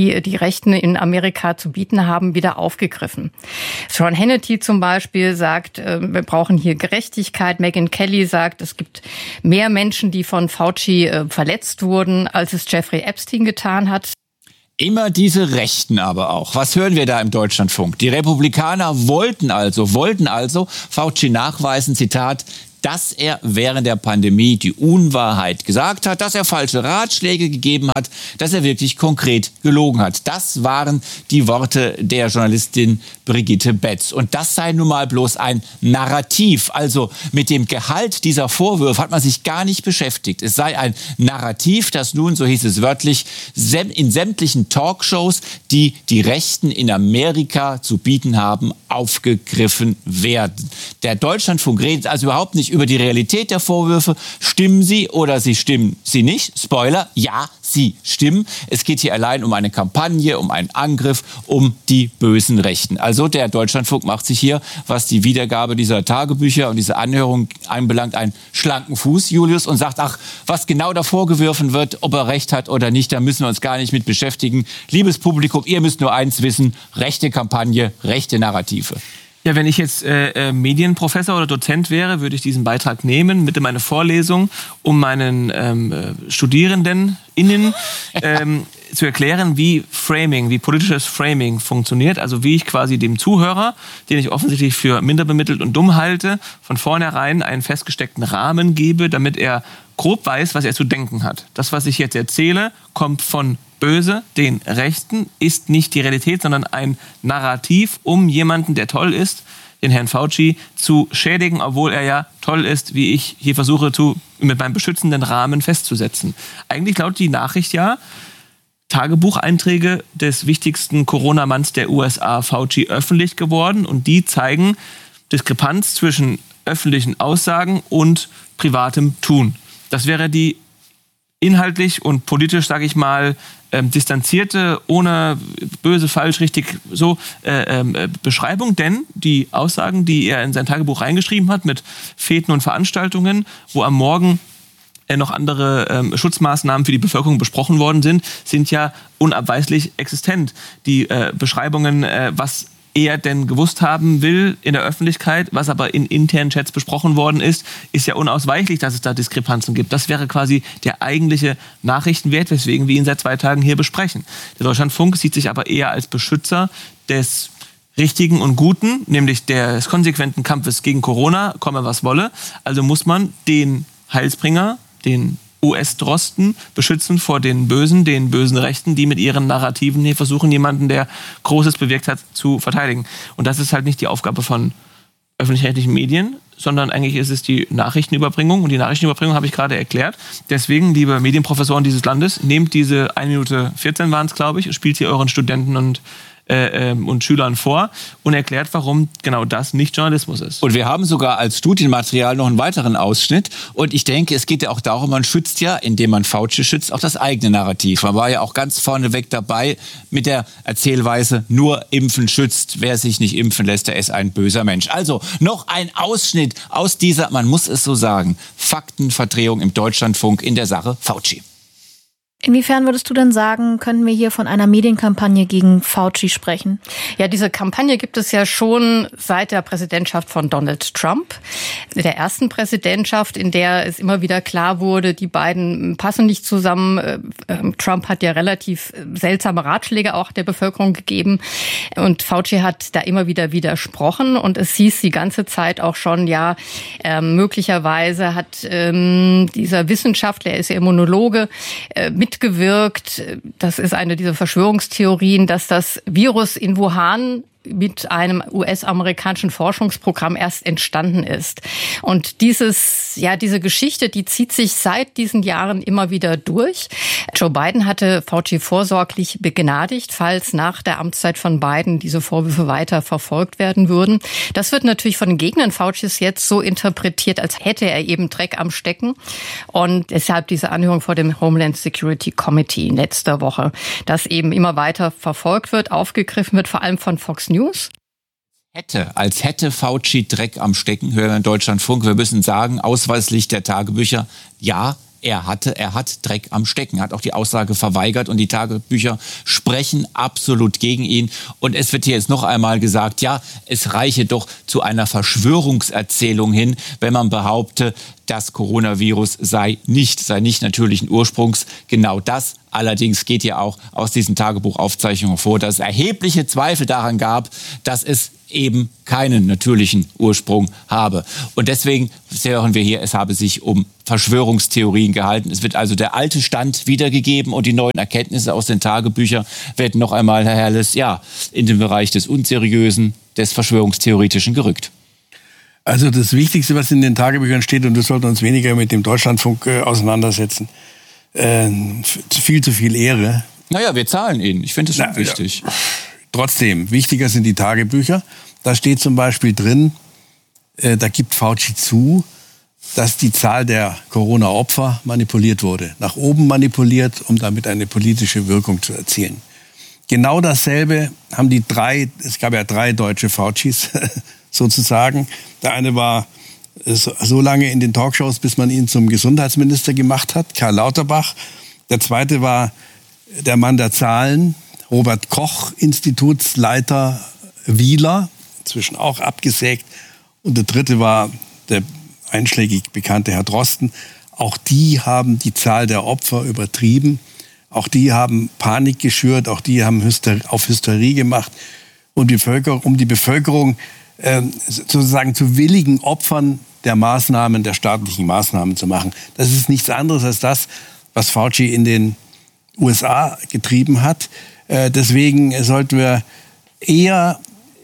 A: die die Rechten in Amerika zu bieten haben, wieder aufgegriffen. Sean Hannity zum Beispiel sagt, wir brauchen hier Gerechtigkeit. Megyn Kelly sagt, es gibt mehr Menschen, die von Fauci verletzt wurden, als es Jeffrey Epstein getan hat.
B: Immer diese Rechten aber auch. Was hören wir da im Deutschlandfunk? Die Republikaner wollten also, wollten also Fauci nachweisen, Zitat, dass er während der Pandemie die Unwahrheit gesagt hat, dass er falsche Ratschläge gegeben hat, dass er wirklich konkret gelogen hat. Das waren die Worte der Journalistin Brigitte Betz. Und das sei nun mal bloß ein Narrativ. Also mit dem Gehalt dieser Vorwürfe hat man sich gar nicht beschäftigt. Es sei ein Narrativ, das nun, so hieß es wörtlich, in sämtlichen Talkshows, die die Rechten in Amerika zu bieten haben, aufgegriffen werden. Der Deutschlandfunk redet also überhaupt nicht über die Realität der Vorwürfe. Stimmen sie oder sie stimmen sie nicht? Spoiler, ja, sie stimmen. Es geht hier allein um eine Kampagne, um einen Angriff, um die bösen Rechten. Also der Deutschlandfunk macht sich hier, was die Wiedergabe dieser Tagebücher und diese Anhörung anbelangt, einen schlanken Fuß, Julius, und sagt, ach, was genau da vorgeworfen wird, ob er recht hat oder nicht, da müssen wir uns gar nicht mit beschäftigen. Liebes Publikum, ihr müsst nur eins wissen, rechte Kampagne, rechte Narrative.
G: Ja, wenn ich jetzt äh, äh, Medienprofessor oder Dozent wäre, würde ich diesen Beitrag nehmen, mit in meine Vorlesung, um meinen ähm, Studierenden innen ähm, zu erklären, wie Framing, wie politisches Framing funktioniert. Also wie ich quasi dem Zuhörer, den ich offensichtlich für minder bemittelt und dumm halte, von vornherein einen festgesteckten Rahmen gebe, damit er grob weiß, was er zu denken hat. Das, was ich jetzt erzähle, kommt von Böse, den Rechten, ist nicht die Realität, sondern ein Narrativ, um jemanden, der toll ist, den Herrn Fauci, zu schädigen, obwohl er ja toll ist, wie ich hier versuche, zu, mit meinem beschützenden Rahmen festzusetzen. Eigentlich lautet die Nachricht ja, Tagebucheinträge des wichtigsten Corona-Manns der U S A, Fauci, öffentlich geworden, und die zeigen Diskrepanz zwischen öffentlichen Aussagen und privatem Tun. Das wäre die inhaltlich und politisch, sage ich mal, ähm, distanzierte, ohne böse, falsch, richtig, so äh, äh, Beschreibung. Denn die Aussagen, die er in sein Tagebuch reingeschrieben hat mit Feten und Veranstaltungen, wo am Morgen äh, noch andere ähm, Schutzmaßnahmen für die Bevölkerung besprochen worden sind, sind ja unabweislich existent. Die äh, Beschreibungen, äh, was er denn gewusst haben will in der Öffentlichkeit, was aber in internen Chats besprochen worden ist, ist ja unausweichlich, dass es da Diskrepanzen gibt. Das wäre quasi der eigentliche Nachrichtenwert, weswegen wir ihn seit zwei Tagen hier besprechen. Der Deutschlandfunk sieht sich aber eher als Beschützer des Richtigen und Guten, nämlich des konsequenten Kampfes gegen Corona, komme was wolle. Also muss man den Heilsbringer, den U S-Drosten beschützen vor den Bösen, den bösen Rechten, die mit ihren Narrativen hier versuchen, jemanden, der Großes bewirkt hat, zu verteidigen. Und das ist halt nicht die Aufgabe von öffentlich-rechtlichen Medien, sondern eigentlich ist es die Nachrichtenüberbringung. Und die Nachrichtenüberbringung habe ich gerade erklärt. Deswegen, liebe Medienprofessoren dieses Landes, nehmt diese eine Minute vierzehn waren es, glaube ich, spielt sie euren Studenten und Äh, ähm, und Schülern vor und erklärt, warum genau das nicht Journalismus ist.
B: Und wir haben sogar als Studienmaterial noch einen weiteren Ausschnitt. Und ich denke, es geht ja auch darum, man schützt ja, indem man Fauci schützt, auch das eigene Narrativ. Man war ja auch ganz vorneweg dabei mit der Erzählweise, nur Impfen schützt. Wer sich nicht impfen lässt, der ist ein böser Mensch. Also noch ein Ausschnitt aus dieser, man muss es so sagen, Faktenverdrehung im Deutschlandfunk in der Sache Fauci.
K: Inwiefern würdest du denn sagen, können wir hier von einer Medienkampagne gegen Fauci sprechen?
A: Ja, diese Kampagne gibt es ja schon seit der Präsidentschaft von Donald Trump, der ersten Präsidentschaft, in der es immer wieder klar wurde, die beiden passen nicht zusammen. Trump hat ja relativ seltsame Ratschläge auch der Bevölkerung gegeben und Fauci hat da immer wieder widersprochen und es hieß die ganze Zeit auch schon, ja, äh, möglicherweise hat ähm, dieser Wissenschaftler, er ist ja Immunologe, äh, mit gewirkt. Das ist eine dieser Verschwörungstheorien, dass das Virus in Wuhan mit einem U S-amerikanischen Forschungsprogramm erst entstanden ist. Und dieses, ja, diese Geschichte, die zieht sich seit diesen Jahren immer wieder durch. Joe Biden hatte Fauci vorsorglich begnadigt, falls nach der Amtszeit von Biden diese Vorwürfe weiter verfolgt werden würden. Das wird natürlich von den Gegnern Faucis jetzt so interpretiert, als hätte er eben Dreck am Stecken. Und deshalb diese Anhörung vor dem Homeland Security Committee in letzter Woche, das eben immer weiter verfolgt wird, aufgegriffen wird, vor allem von Fox News.
B: Hätte, als hätte Fauci Dreck am Stecken, hören wir in Deutschlandfunk. Wir müssen sagen, ausweislich der Tagebücher, ja, er hatte, er hat Dreck am Stecken, hat auch die Aussage verweigert und die Tagebücher sprechen absolut gegen ihn. Und es wird hier jetzt noch einmal gesagt, ja, es reiche doch zu einer Verschwörungserzählung hin, wenn man behaupte, das Coronavirus sei nicht, sei nicht natürlichen Ursprungs. Genau das allerdings geht ja auch aus diesen Tagebuchaufzeichnungen hervor, dass es erhebliche Zweifel daran gab, dass es eben keinen natürlichen Ursprung habe. Und deswegen hören wir hier, es habe sich um Verschwörungstheorien gehalten. Es wird also der alte Stand wiedergegeben und die neuen Erkenntnisse aus den Tagebüchern werden noch einmal, Herr Herles, ja, in den Bereich des Unseriösen, des Verschwörungstheoretischen gerückt.
H: Also das Wichtigste, was in den Tagebüchern steht, und das sollte uns weniger mit dem Deutschlandfunk äh, auseinandersetzen, äh, viel zu viel Ehre.
B: Naja, wir zahlen ihn. Ich finde es schon
H: Na,
B: wichtig.
H: Ja. Trotzdem, wichtiger sind die Tagebücher. Da steht zum Beispiel drin, äh, da gibt Fauci zu, dass die Zahl der Corona-Opfer manipuliert wurde. Nach oben manipuliert, um damit eine politische Wirkung zu erzielen. Genau dasselbe haben die drei, es gab ja drei deutsche Faucis sozusagen. Der eine war so lange in den Talkshows, bis man ihn zum Gesundheitsminister gemacht hat, Karl Lauterbach. Der zweite war der Mann der Zahlen, Robert Koch, Institutsleiter Wieler, inzwischen auch abgesägt. Und der dritte war der einschlägig bekannte Herr Drosten. Auch die haben die Zahl der Opfer übertrieben. Auch die haben Panik geschürt. Auch die haben Hyster- auf Hysterie gemacht, um die Bevölkerung, um die Bevölkerung äh, sozusagen zu willigen Opfern der Maßnahmen, der staatlichen Maßnahmen zu machen. Das ist nichts anderes als das, was Fauci in den U S A getrieben hat. Äh, deswegen sollten wir eher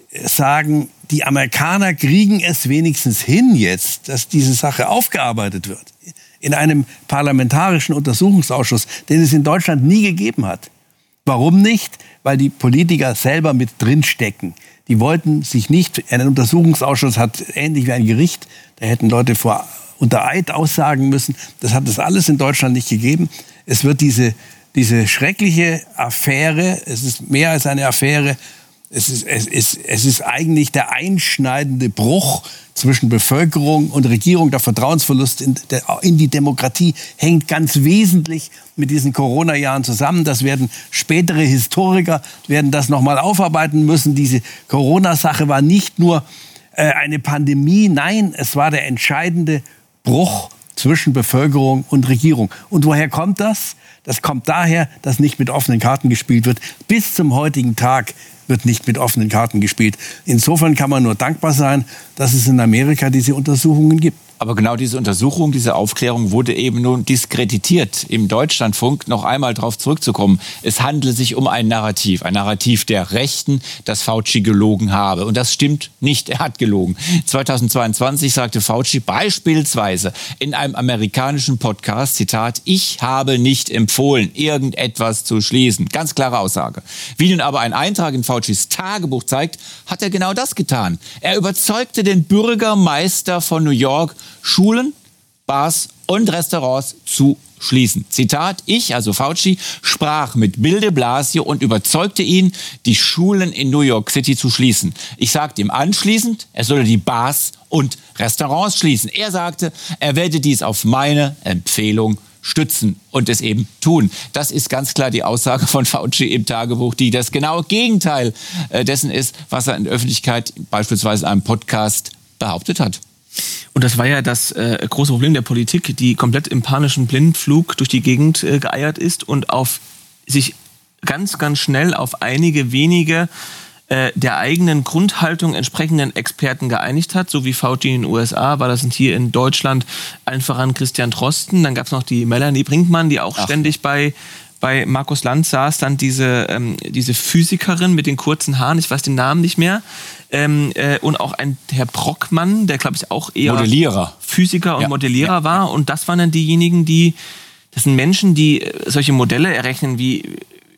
H: sagen, die Amerikaner kriegen es wenigstens hin jetzt, dass diese Sache aufgearbeitet wird. In einem parlamentarischen Untersuchungsausschuss, den es in Deutschland nie gegeben hat. Warum nicht? Weil die Politiker selber mit drinstecken. Die wollten sich nicht, ein Untersuchungsausschuss hat ähnlich wie ein Gericht, da hätten Leute vor unter Eid aussagen müssen. Das hat es alles in Deutschland nicht gegeben. Es wird diese, diese schreckliche Affäre, es ist mehr als eine Affäre, Es ist, es, ist, es ist eigentlich der einschneidende Bruch zwischen Bevölkerung und Regierung. Der Vertrauensverlust in, der, in die Demokratie hängt ganz wesentlich mit diesen Corona-Jahren zusammen. Das werden spätere Historiker werden das noch mal aufarbeiten müssen. Diese Corona-Sache war nicht nur äh, eine Pandemie, nein, es war der entscheidende Bruch zwischen Bevölkerung und Regierung. Und woher kommt das? Das kommt daher, dass nicht mit offenen Karten gespielt wird. Bis zum heutigen Tag wird nicht mit offenen Karten gespielt. Insofern kann man nur dankbar sein, dass es in Amerika diese Untersuchungen gibt.
B: Aber genau diese Untersuchung, diese Aufklärung wurde eben nun diskreditiert. Im Deutschlandfunk noch einmal darauf zurückzukommen. Es handelt sich um ein Narrativ, ein Narrativ der Rechten, dass Fauci gelogen habe. Und das stimmt nicht, er hat gelogen. zweitausendzweiundzwanzig sagte Fauci beispielsweise in einem amerikanischen Podcast, Zitat, ich habe nicht empfohlen, irgendetwas zu schließen. Ganz klare Aussage. Wie nun aber ein Eintrag in Faucis Tagebuch zeigt, hat er genau das getan. Er überzeugte den Bürgermeister von New York, Schulen, Bars und Restaurants zu schließen. Zitat, ich, also Fauci, sprach mit Bill de Blasio und überzeugte ihn, die Schulen in New York City zu schließen. Ich sagte ihm anschließend, er solle die Bars und Restaurants schließen. Er sagte, er werde dies auf meine Empfehlung stützen und es eben tun. Das ist ganz klar die Aussage von Fauci im Tagebuch, die das genaue Gegenteil dessen ist, was er in der Öffentlichkeit, beispielsweise in einem Podcast, behauptet hat.
G: Und das war ja das äh, große Problem der Politik, die komplett im panischen Blindflug durch die Gegend äh, geeiert ist und auf sich ganz, ganz schnell auf einige wenige äh, der eigenen Grundhaltung entsprechenden Experten geeinigt hat, so wie Fauci in den U S A, war das hier in Deutschland allen voran Christian Drosten, dann gab es noch die Melanie Brinkmann, die auch Ach. ständig bei bei Markus Lanz saß, dann diese, ähm, diese Physikerin mit den kurzen Haaren, ich weiß den Namen nicht mehr, ähm, äh, und auch ein Herr Brockmann, der glaube ich auch eher
B: Modellierer.
G: Physiker und
B: ja.
G: Modellierer
B: ja.
G: war. Und das waren dann diejenigen, die, das sind Menschen, die solche Modelle errechnen wie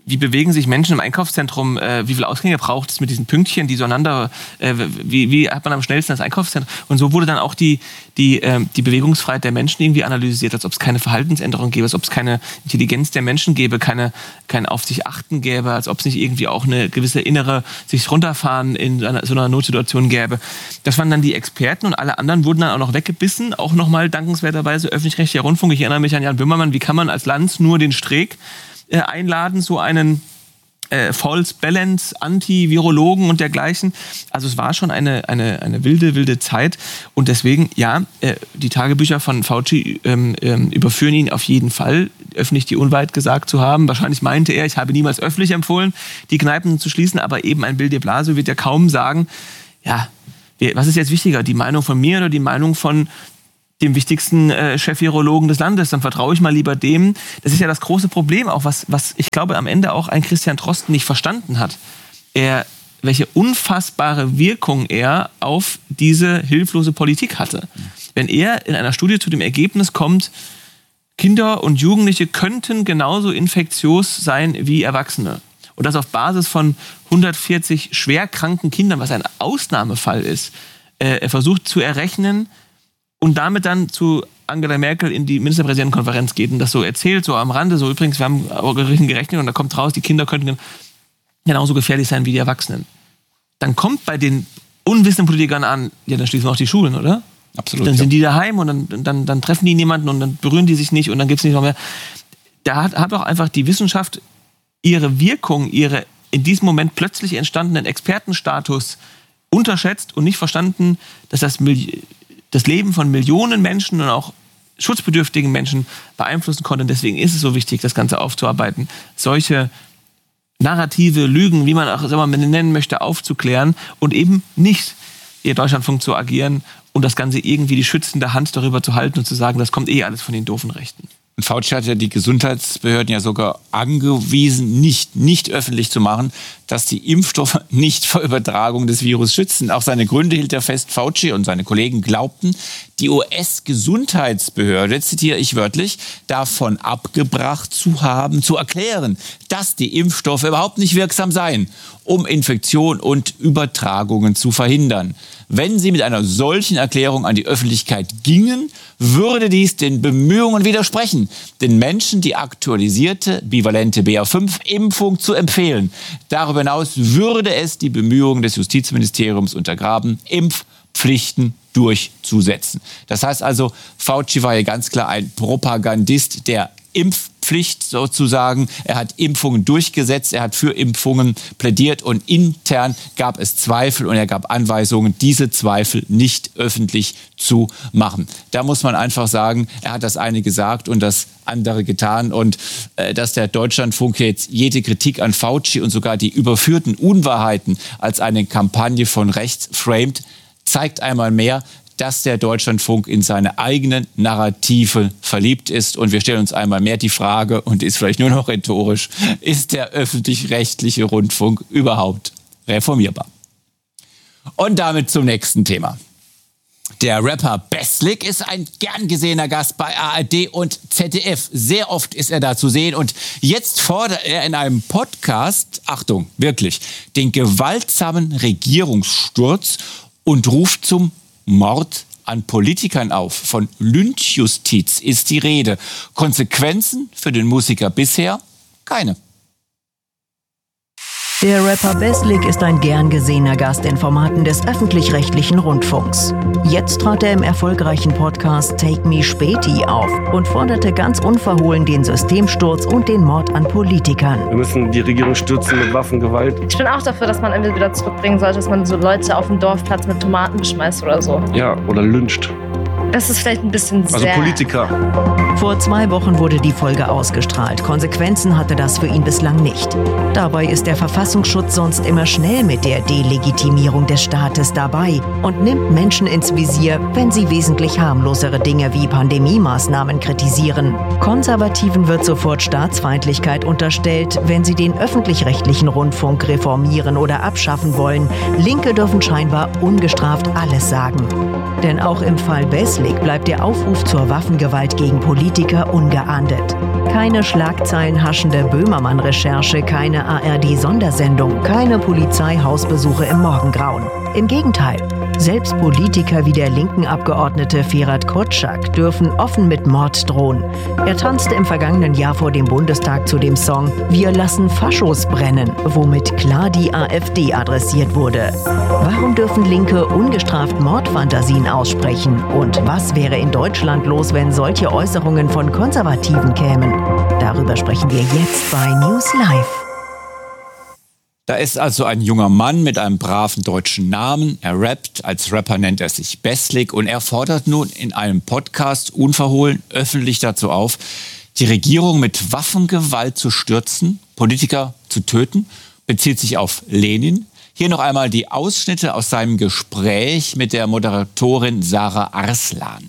G: wie bewegen sich Menschen im Einkaufszentrum, äh, wie viele Ausgänge braucht es mit diesen Pünktchen, die so einander, äh, wie, wie hat man am schnellsten das Einkaufszentrum? Und so wurde dann auch die, die, äh, die Bewegungsfreiheit der Menschen irgendwie analysiert, als ob es keine Verhaltensänderung gäbe, als ob es keine Intelligenz der Menschen gäbe, keine, kein auf sich achten gäbe, als ob es nicht irgendwie auch eine gewisse innere sich runterfahren in einer, so einer Notsituation gäbe. Das waren dann die Experten und alle anderen wurden dann auch noch weggebissen, auch nochmal dankenswerterweise öffentlich-rechtlicher Rundfunk. Ich erinnere mich an Jan Böhmermann, wie kann man als Lanz nur den Streeck einladen, so einen äh, False Balance, Anti-Virologen und dergleichen. Also es war schon eine, eine, eine wilde, wilde Zeit. Und deswegen, ja, äh, die Tagebücher von Fauci ähm, ähm, überführen ihn auf jeden Fall, öffentlich die Unwahrheit gesagt zu haben. Wahrscheinlich meinte er, ich habe niemals öffentlich empfohlen, die Kneipen zu schließen, aber eben ein Bill de Blasio wird ja kaum sagen, ja, was ist jetzt wichtiger, die Meinung von mir oder die Meinung von dem wichtigsten äh, Chef-Virologen des Landes, dann vertraue ich mal lieber dem. Das ist ja das große Problem auch, was, was ich glaube am Ende auch ein Christian Drosten nicht verstanden hat. Er, welche unfassbare Wirkung er auf diese hilflose Politik hatte. Wenn er in einer Studie zu dem Ergebnis kommt, Kinder und Jugendliche könnten genauso infektiös sein wie Erwachsene. Und das auf Basis von hundertvierzig schwerkranken Kindern, was ein Ausnahmefall ist. Äh, er versucht zu errechnen, und damit dann zu Angela Merkel in die Ministerpräsidentenkonferenz geht und das so erzählt, so am Rande, so übrigens, wir haben gerechnet und da kommt raus, die Kinder könnten genauso gefährlich sein wie die Erwachsenen. Dann kommt bei den unwissenden Politikern an, ja, dann schließen wir auch die Schulen, oder?
B: Absolut.
G: Dann
B: ja.
G: sind die daheim und dann, dann, dann treffen die niemanden und dann berühren die sich nicht und dann gibt es nicht noch mehr. Da hat, hat auch einfach die Wissenschaft ihre Wirkung, ihre in diesem Moment plötzlich entstandenen Expertenstatus unterschätzt und nicht verstanden, dass das Mil- das Leben von Millionen Menschen und auch schutzbedürftigen Menschen beeinflussen konnte. Und deswegen ist es so wichtig, das Ganze aufzuarbeiten. Solche Narrative, Lügen, wie man auch immer nennen möchte, aufzuklären und eben nicht ihr Deutschlandfunk zu agieren und das Ganze irgendwie die schützende Hand darüber zu halten und zu sagen, das kommt eh alles von den doofen Rechten.
B: Fauci hat ja die Gesundheitsbehörden ja sogar angewiesen, nicht, nicht öffentlich zu machen, dass die Impfstoffe nicht vor Übertragung des Virus schützen. Auch seine Gründe hielt er fest. Fauci und seine Kollegen glaubten, die U S-Gesundheitsbehörde, zitiere ich wörtlich, davon abgebracht zu haben, zu erklären, dass die Impfstoffe überhaupt nicht wirksam seien, um Infektion und Übertragungen zu verhindern. Wenn sie mit einer solchen Erklärung an die Öffentlichkeit gingen, würde dies den Bemühungen widersprechen, den Menschen die aktualisierte bivalente B A fünf Impfung zu empfehlen. Darüber hinaus würde es die Bemühungen des Justizministeriums untergraben, Impfpflichten durchzusetzen. Das heißt also, Fauci war ja ganz klar ein Propagandist der Impfpflicht sozusagen. Er hat Impfungen durchgesetzt, er hat für Impfungen plädiert und intern gab es Zweifel und er gab Anweisungen, diese Zweifel nicht öffentlich zu machen. Da muss man einfach sagen, er hat das eine gesagt und das andere getan und äh, dass der Deutschlandfunk jetzt jede Kritik an Fauci und sogar die überführten Unwahrheiten als eine Kampagne von rechts framed, zeigt einmal mehr, dass der Deutschlandfunk in seine eigenen Narrative verliebt ist. Und wir stellen uns einmal mehr die Frage, und ist vielleicht nur noch rhetorisch, ist der öffentlich-rechtliche Rundfunk überhaupt reformierbar? Und damit zum nächsten Thema. Der Rapper Beslik ist ein gern gesehener Gast bei A R D und Z D F. Sehr oft ist er da zu sehen und jetzt fordert er in einem Podcast, Achtung, wirklich, den gewaltsamen Regierungssturz und ruft zum Mord an Politikern auf. Von Lynchjustiz ist die Rede. Konsequenzen für den Musiker bisher? Keine.
J: Der Rapper Beslik ist ein gern gesehener Gast in Formaten des öffentlich-rechtlichen Rundfunks. Jetzt trat er im erfolgreichen Podcast Take Me Späti auf und forderte ganz unverhohlen den Systemsturz und den Mord an Politikern.
E: Wir müssen die Regierung stürzen mit Waffengewalt.
L: Ich bin auch dafür, dass man irgendwie wieder zurückbringen sollte, dass man so Leute auf dem Dorfplatz mit Tomaten beschmeißt oder so.
E: Ja, oder lyncht.
L: Das ist vielleicht ein bisschen
E: also
L: sehr...
E: Also Politiker.
J: Vor zwei Wochen wurde die Folge ausgestrahlt. Konsequenzen hatte das für ihn bislang nicht. Dabei ist der Verfassungsschutz sonst immer schnell mit der Delegitimierung des Staates dabei und nimmt Menschen ins Visier, wenn sie wesentlich harmlosere Dinge wie Pandemiemaßnahmen kritisieren. Konservativen wird sofort Staatsfeindlichkeit unterstellt, wenn sie den öffentlich-rechtlichen Rundfunk reformieren oder abschaffen wollen. Linke dürfen scheinbar ungestraft alles sagen. Denn auch im Fall Beslik Beslik bleibt der Aufruf zur Waffengewalt gegen Politiker ungeahndet. Keine schlagzeilenhaschende Böhmermann-Recherche, keine A R D-Sondersendung, keine Polizeihausbesuche im Morgengrauen. Im Gegenteil, selbst Politiker wie der linken Abgeordnete Ferhat Kotschak dürfen offen mit Mord drohen. Er tanzte im vergangenen Jahr vor dem Bundestag zu dem Song „Wir lassen Faschos brennen", womit klar die AfD adressiert wurde. Warum dürfen Linke ungestraft Mordfantasien aussprechen? Und was wäre in Deutschland los, wenn solche Äußerungen von Konservativen kämen? Darüber sprechen wir jetzt bei News Live.
B: Da ist also ein junger Mann mit einem braven deutschen Namen. Er rappt, als Rapper nennt er sich Beslik und er fordert nun in einem Podcast unverhohlen öffentlich dazu auf, die Regierung mit Waffengewalt zu stürzen, Politiker zu töten, bezieht sich auf Lenin. Hier noch einmal die Ausschnitte aus seinem Gespräch mit der Moderatorin Sarah Arslan.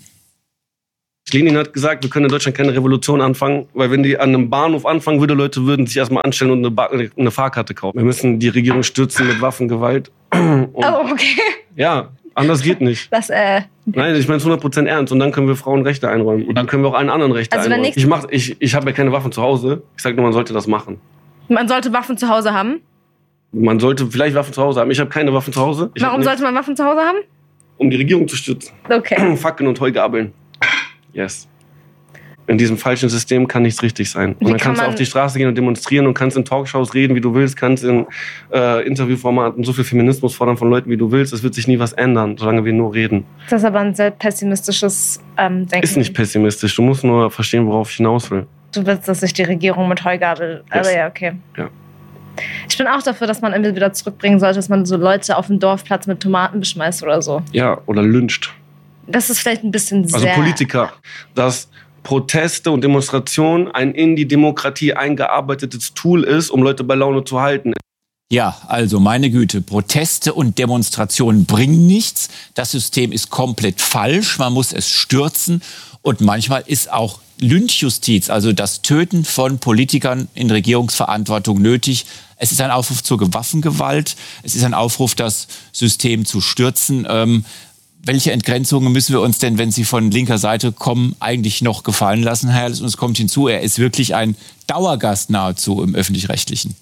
M: Lenin hat gesagt, wir können in Deutschland keine Revolution anfangen, weil wenn die an einem Bahnhof anfangen würde, Leute würden sich erstmal anstellen und eine, ba- eine Fahrkarte kaufen. Wir müssen die Regierung stürzen mit Waffengewalt. Und
L: oh, okay.
M: Ja, anders geht nicht.
L: Das, äh...
M: Nein, ich meine es hundert Prozent ernst. Und dann können wir Frauen Rechte einräumen. Und dann können wir auch allen anderen Rechte
L: also
M: einräumen. Ich, mach, ich, ich habe ja keine Waffen zu Hause. Ich sage nur, man sollte das machen.
L: Man sollte Waffen zu Hause haben?
M: Man sollte vielleicht Waffen zu Hause haben. Ich habe keine Waffen zu Hause. Ich
L: Warum sollte man Waffen zu Hause haben?
M: Um die Regierung zu stützen.
L: Okay.
M: Fackeln und Heugabeln. Yes. In diesem falschen System kann nichts richtig sein. Und dann kannst du auf die Straße gehen und demonstrieren und kannst in Talkshows reden, wie du willst, kannst in äh, Interviewformaten so viel Feminismus fordern von Leuten, wie du willst. Es wird sich nie was ändern, solange wir nur reden.
L: Das ist aber ein sehr pessimistisches ähm, Denken.
M: Ist nicht pessimistisch. Du musst nur verstehen, worauf ich hinaus will.
L: Du willst, dass sich die Regierung mit Heugabel... Also yes. Ja, okay.
M: Ja.
L: Ich bin auch dafür, dass man immer wieder zurückbringen sollte, dass man so Leute auf dem Dorfplatz mit Tomaten beschmeißt oder so.
M: Ja, oder lyncht.
L: Das ist vielleicht ein bisschen sehr...
M: Also Politiker. Dass Proteste und Demonstrationen ein in die Demokratie eingearbeitetes Tool ist, um Leute bei Laune zu halten.
B: Ja, also meine Güte, Proteste und Demonstrationen bringen nichts. Das System ist komplett falsch, man muss es stürzen. Und manchmal ist auch Lynchjustiz, also das Töten von Politikern in Regierungsverantwortung nötig. Es ist ein Aufruf zur Waffengewalt, es ist ein Aufruf, das System zu stürzen. Ähm, welche Entgrenzungen müssen wir uns denn, wenn sie von linker Seite kommen, eigentlich noch gefallen lassen, Herr Herles? Und es kommt hinzu, er ist wirklich ein Dauergast nahezu im Öffentlich-Rechtlichen.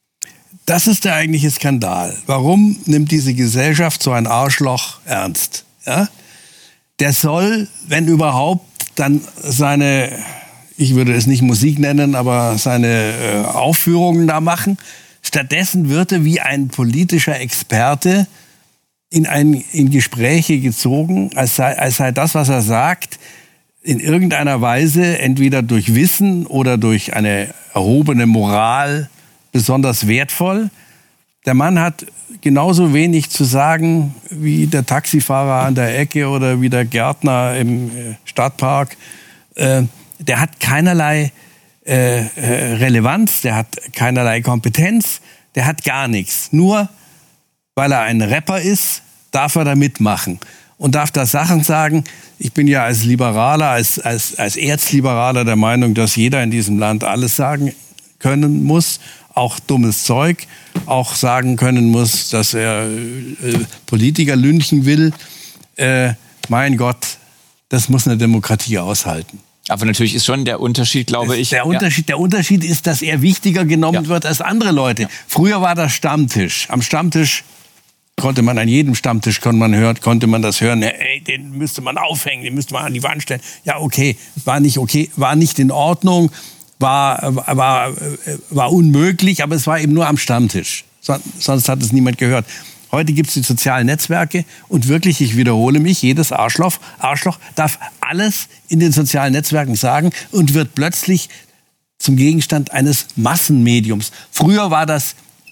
H: Das ist der eigentliche Skandal. Warum nimmt diese Gesellschaft so ein Arschloch ernst? Ja? Der soll, wenn überhaupt, dann seine, ich würde es nicht Musik nennen, aber seine äh, Aufführungen da machen. Stattdessen wird er wie ein politischer Experte in, ein, in Gespräche gezogen, als sei, als sei das, was er sagt, in irgendeiner Weise entweder durch Wissen oder durch eine erhobene Moral besonders wertvoll. Der Mann hat genauso wenig zu sagen wie der Taxifahrer an der Ecke oder wie der Gärtner im Stadtpark. Äh, der hat keinerlei äh, Relevanz, der hat keinerlei Kompetenz, der hat gar nichts. Nur weil er ein Rapper ist, darf er da mitmachen und darf da Sachen sagen. Ich bin ja als Liberaler, als, als, als Erzliberaler der Meinung, dass jeder in diesem Land alles sagen können muss, auch dummes Zeug, auch sagen können muss, dass er äh, Politiker lynchen will. Äh, mein Gott, das muss eine Demokratie aushalten.
B: Aber natürlich ist schon der Unterschied, glaube
H: das,
B: ich.
H: Der Unterschied, ja. der Unterschied ist, dass er wichtiger genommen ja. wird als andere Leute. Ja. Früher war das Stammtisch. Am Stammtisch konnte man, an jedem Stammtisch konnte man, hören, konnte man das hören. Ey, den müsste man aufhängen, den müsste man an die Wand stellen. Ja, okay, war nicht okay, war nicht in Ordnung, war, war, war unmöglich, aber es war eben nur am Stammtisch. Sonst hat es niemand gehört. Heute gibt es die sozialen Netzwerke und wirklich, ich wiederhole mich, jedes Arschloch, Arschloch darf alles in den sozialen Netzwerken sagen und wird plötzlich zum Gegenstand eines Massenmediums. Früher war das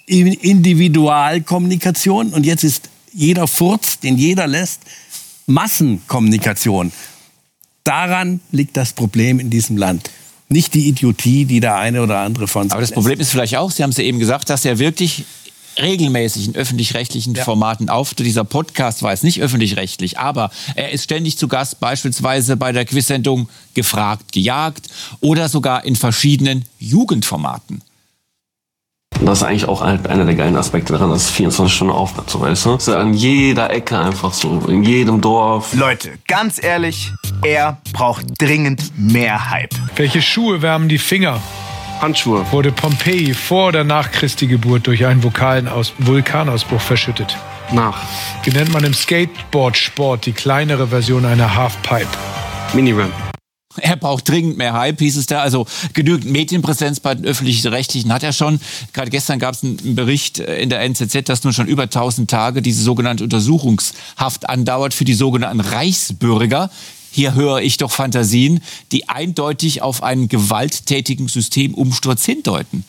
H: Individualkommunikation und jetzt ist jeder Furz, den jeder lässt, Massenkommunikation. Daran liegt das Problem in diesem Land. Nicht die Idiotie, die der eine oder andere von sich
B: Aber das lässt. Problem ist vielleicht auch, Sie haben es ja eben gesagt, dass er wirklich regelmäßig in öffentlich-rechtlichen ja. Formaten auftritt. Dieser Podcast war jetzt nicht öffentlich-rechtlich, aber er ist ständig zu Gast, beispielsweise bei der Quizsendung Gefragt, gejagt oder sogar in verschiedenen Jugendformaten.
M: Und das ist eigentlich auch einer der geilen Aspekte daran, dass es vierundzwanzig Stunden aufhat, so weißt du? Das ist an jeder Ecke einfach so, in jedem Dorf.
N: Leute, ganz ehrlich, er braucht dringend mehr Hype.
O: Welche Schuhe wärmen die Finger?
M: Handschuhe.
O: Wurde Pompeji vor oder nach Christi Geburt durch einen Vulkanaus- Vulkanausbruch verschüttet?
M: Nach.
O: Wie nennt man im Skateboard-Sport die kleinere Version einer Halfpipe?
M: Miniram.
B: Er braucht dringend mehr Hype, hieß es da. Also genügend Medienpräsenz bei den Öffentlich-Rechtlichen hat er schon. Gerade gestern gab es einen Bericht in der N Z Z, dass nun schon über tausend Tage diese sogenannte Untersuchungshaft andauert für die sogenannten Reichsbürger. Hier höre ich doch Fantasien, die eindeutig auf einen gewalttätigen Systemumsturz hindeuten.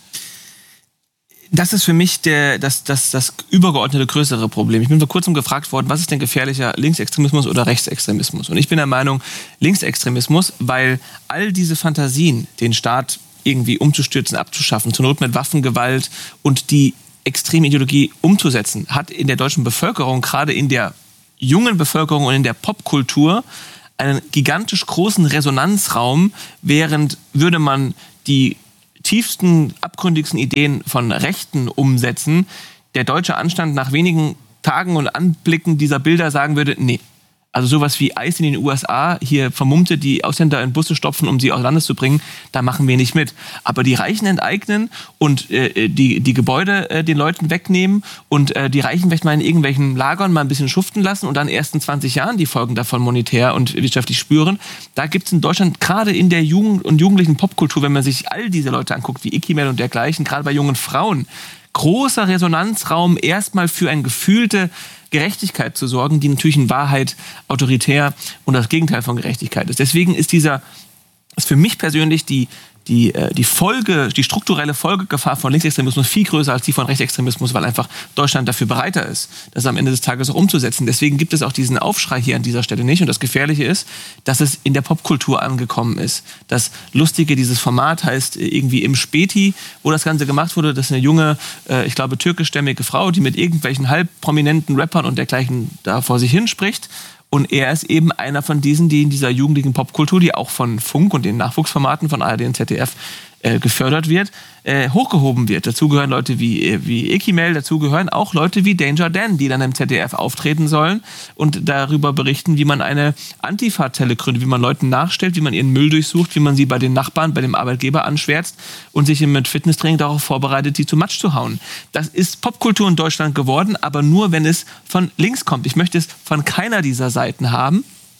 G: Das ist für mich der, das, das, das übergeordnete größere Problem. Ich bin vor kurzem gefragt worden, was ist denn gefährlicher, Linksextremismus oder Rechtsextremismus? Und ich bin der Meinung, Linksextremismus, weil all diese Fantasien, den Staat irgendwie umzustürzen, abzuschaffen, zur Not mit Waffengewalt und die extreme Ideologie umzusetzen, hat in der deutschen Bevölkerung, gerade in der jungen Bevölkerung und in der Popkultur, einen gigantisch großen Resonanzraum, während würde man die tiefsten, abgründigsten Ideen von Rechten umsetzen, der deutsche Anstand nach wenigen Tagen und Anblicken dieser Bilder sagen würde, nee. Also sowas wie Eis in den U S A, hier Vermummte, die Ausländer in Busse stopfen, um sie aus Landes zu bringen, da machen wir nicht mit. Aber die Reichen enteignen und äh, die, die Gebäude äh, den Leuten wegnehmen und äh, die Reichen vielleicht mal in irgendwelchen Lagern mal ein bisschen schuften lassen und dann erst in zwanzig Jahren die Folgen davon monetär und wirtschaftlich spüren. Da gibt es in Deutschland gerade in der Jugend- und jugendlichen Popkultur, wenn man sich all diese Leute anguckt, wie Ikimel und dergleichen, gerade bei jungen Frauen, großer Resonanzraum erstmal für eine gefühlte Gerechtigkeit zu sorgen, die natürlich in Wahrheit autoritär und das Gegenteil von Gerechtigkeit ist. Deswegen ist dieser, ist für mich persönlich die, die, die Folge, die strukturelle Folgegefahr von Linksextremismus viel größer als die von Rechtsextremismus, weil einfach Deutschland dafür bereiter ist, das am Ende des Tages auch umzusetzen. Deswegen gibt es auch diesen Aufschrei hier an dieser Stelle nicht. Und das Gefährliche ist, dass es in der Popkultur angekommen ist. Das Lustige, dieses Format heißt irgendwie Im Späti, wo das Ganze gemacht wurde. Das ist eine junge, ich glaube, türkischstämmige Frau, die mit irgendwelchen halb prominenten Rappern und dergleichen da vor sich hinspricht. Und er ist eben einer von diesen, die in dieser jugendlichen Popkultur, die auch von Funk und den Nachwuchsformaten von A R D und Z D F äh, gefördert wird, äh, hochgehoben wird. Dazu gehören Leute wie, wie Ikimel, dazu gehören auch Leute wie Danger Dan, die dann im Z D F auftreten sollen und darüber berichten, wie man eine Antifa-Zelle gründet, wie man Leuten nachstellt, wie man ihren Müll durchsucht, wie man sie bei den Nachbarn, bei dem Arbeitgeber anschwärzt und sich mit Fitnesstraining darauf vorbereitet, sie zu Matsch zu hauen. Das ist Popkultur in Deutschland geworden, aber nur, wenn es von links kommt. Ich möchte es von keiner dieser Seiten haben.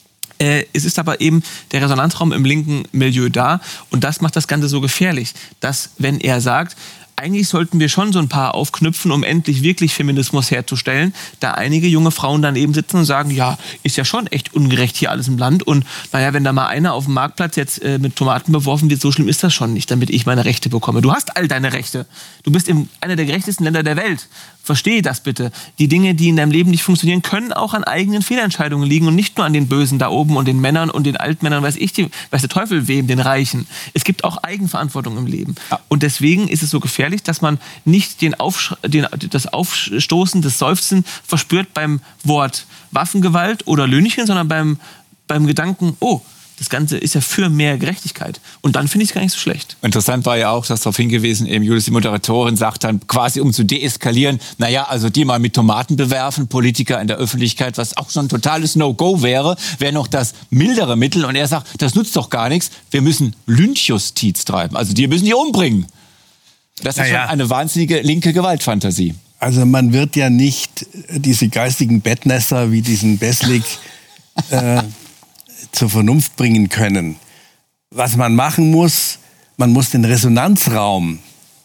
G: Äh, es ist aber eben der Resonanzraum im linken Milieu da und das macht das Ganze so gefährlich, dass wenn er sagt, eigentlich sollten wir schon so ein paar aufknüpfen, um endlich wirklich Feminismus herzustellen, da einige junge Frauen daneben sitzen und sagen, ja, ist ja schon echt ungerecht hier alles im Land und naja, wenn da mal einer auf dem Marktplatz jetzt äh, mit Tomaten beworfen wird, so schlimm ist das schon nicht, damit ich meine Rechte bekomme. Du hast all deine Rechte. Du bist in einer der gerechtesten Länder der Welt. Verstehe das bitte. Die Dinge, die in deinem Leben nicht funktionieren, können auch an eigenen Fehlentscheidungen liegen und nicht nur an den Bösen da oben und den Männern und den Altmännern, weiß ich, die, weiß der Teufel wem, den Reichen. Es gibt auch Eigenverantwortung im Leben. Und deswegen ist es so gefährlich, dass man nicht den Aufsch- den, das Aufstoßen, das Seufzen verspürt beim Wort Waffengewalt oder Löhnchen, sondern beim, beim Gedanken, oh, das Ganze ist ja für mehr Gerechtigkeit. Und dann finde ich es gar nicht so schlecht.
B: Interessant war ja auch, dass darauf hingewiesen, eben Julius, die Moderatorin, sagt dann quasi, um zu deeskalieren, naja, also die mal mit Tomaten bewerfen, Politiker in der Öffentlichkeit, was auch schon ein totales No-Go wäre, wäre noch das mildere Mittel. Und er sagt, das nutzt doch gar nichts, wir müssen Lynchjustiz treiben. Also die müssen die umbringen. Das ist naja. schon eine wahnsinnige linke Gewaltfantasie.
H: Also man wird ja nicht diese geistigen Bettnässer wie diesen Beslik äh, zur Vernunft bringen können. Was man machen muss, man muss den Resonanzraum,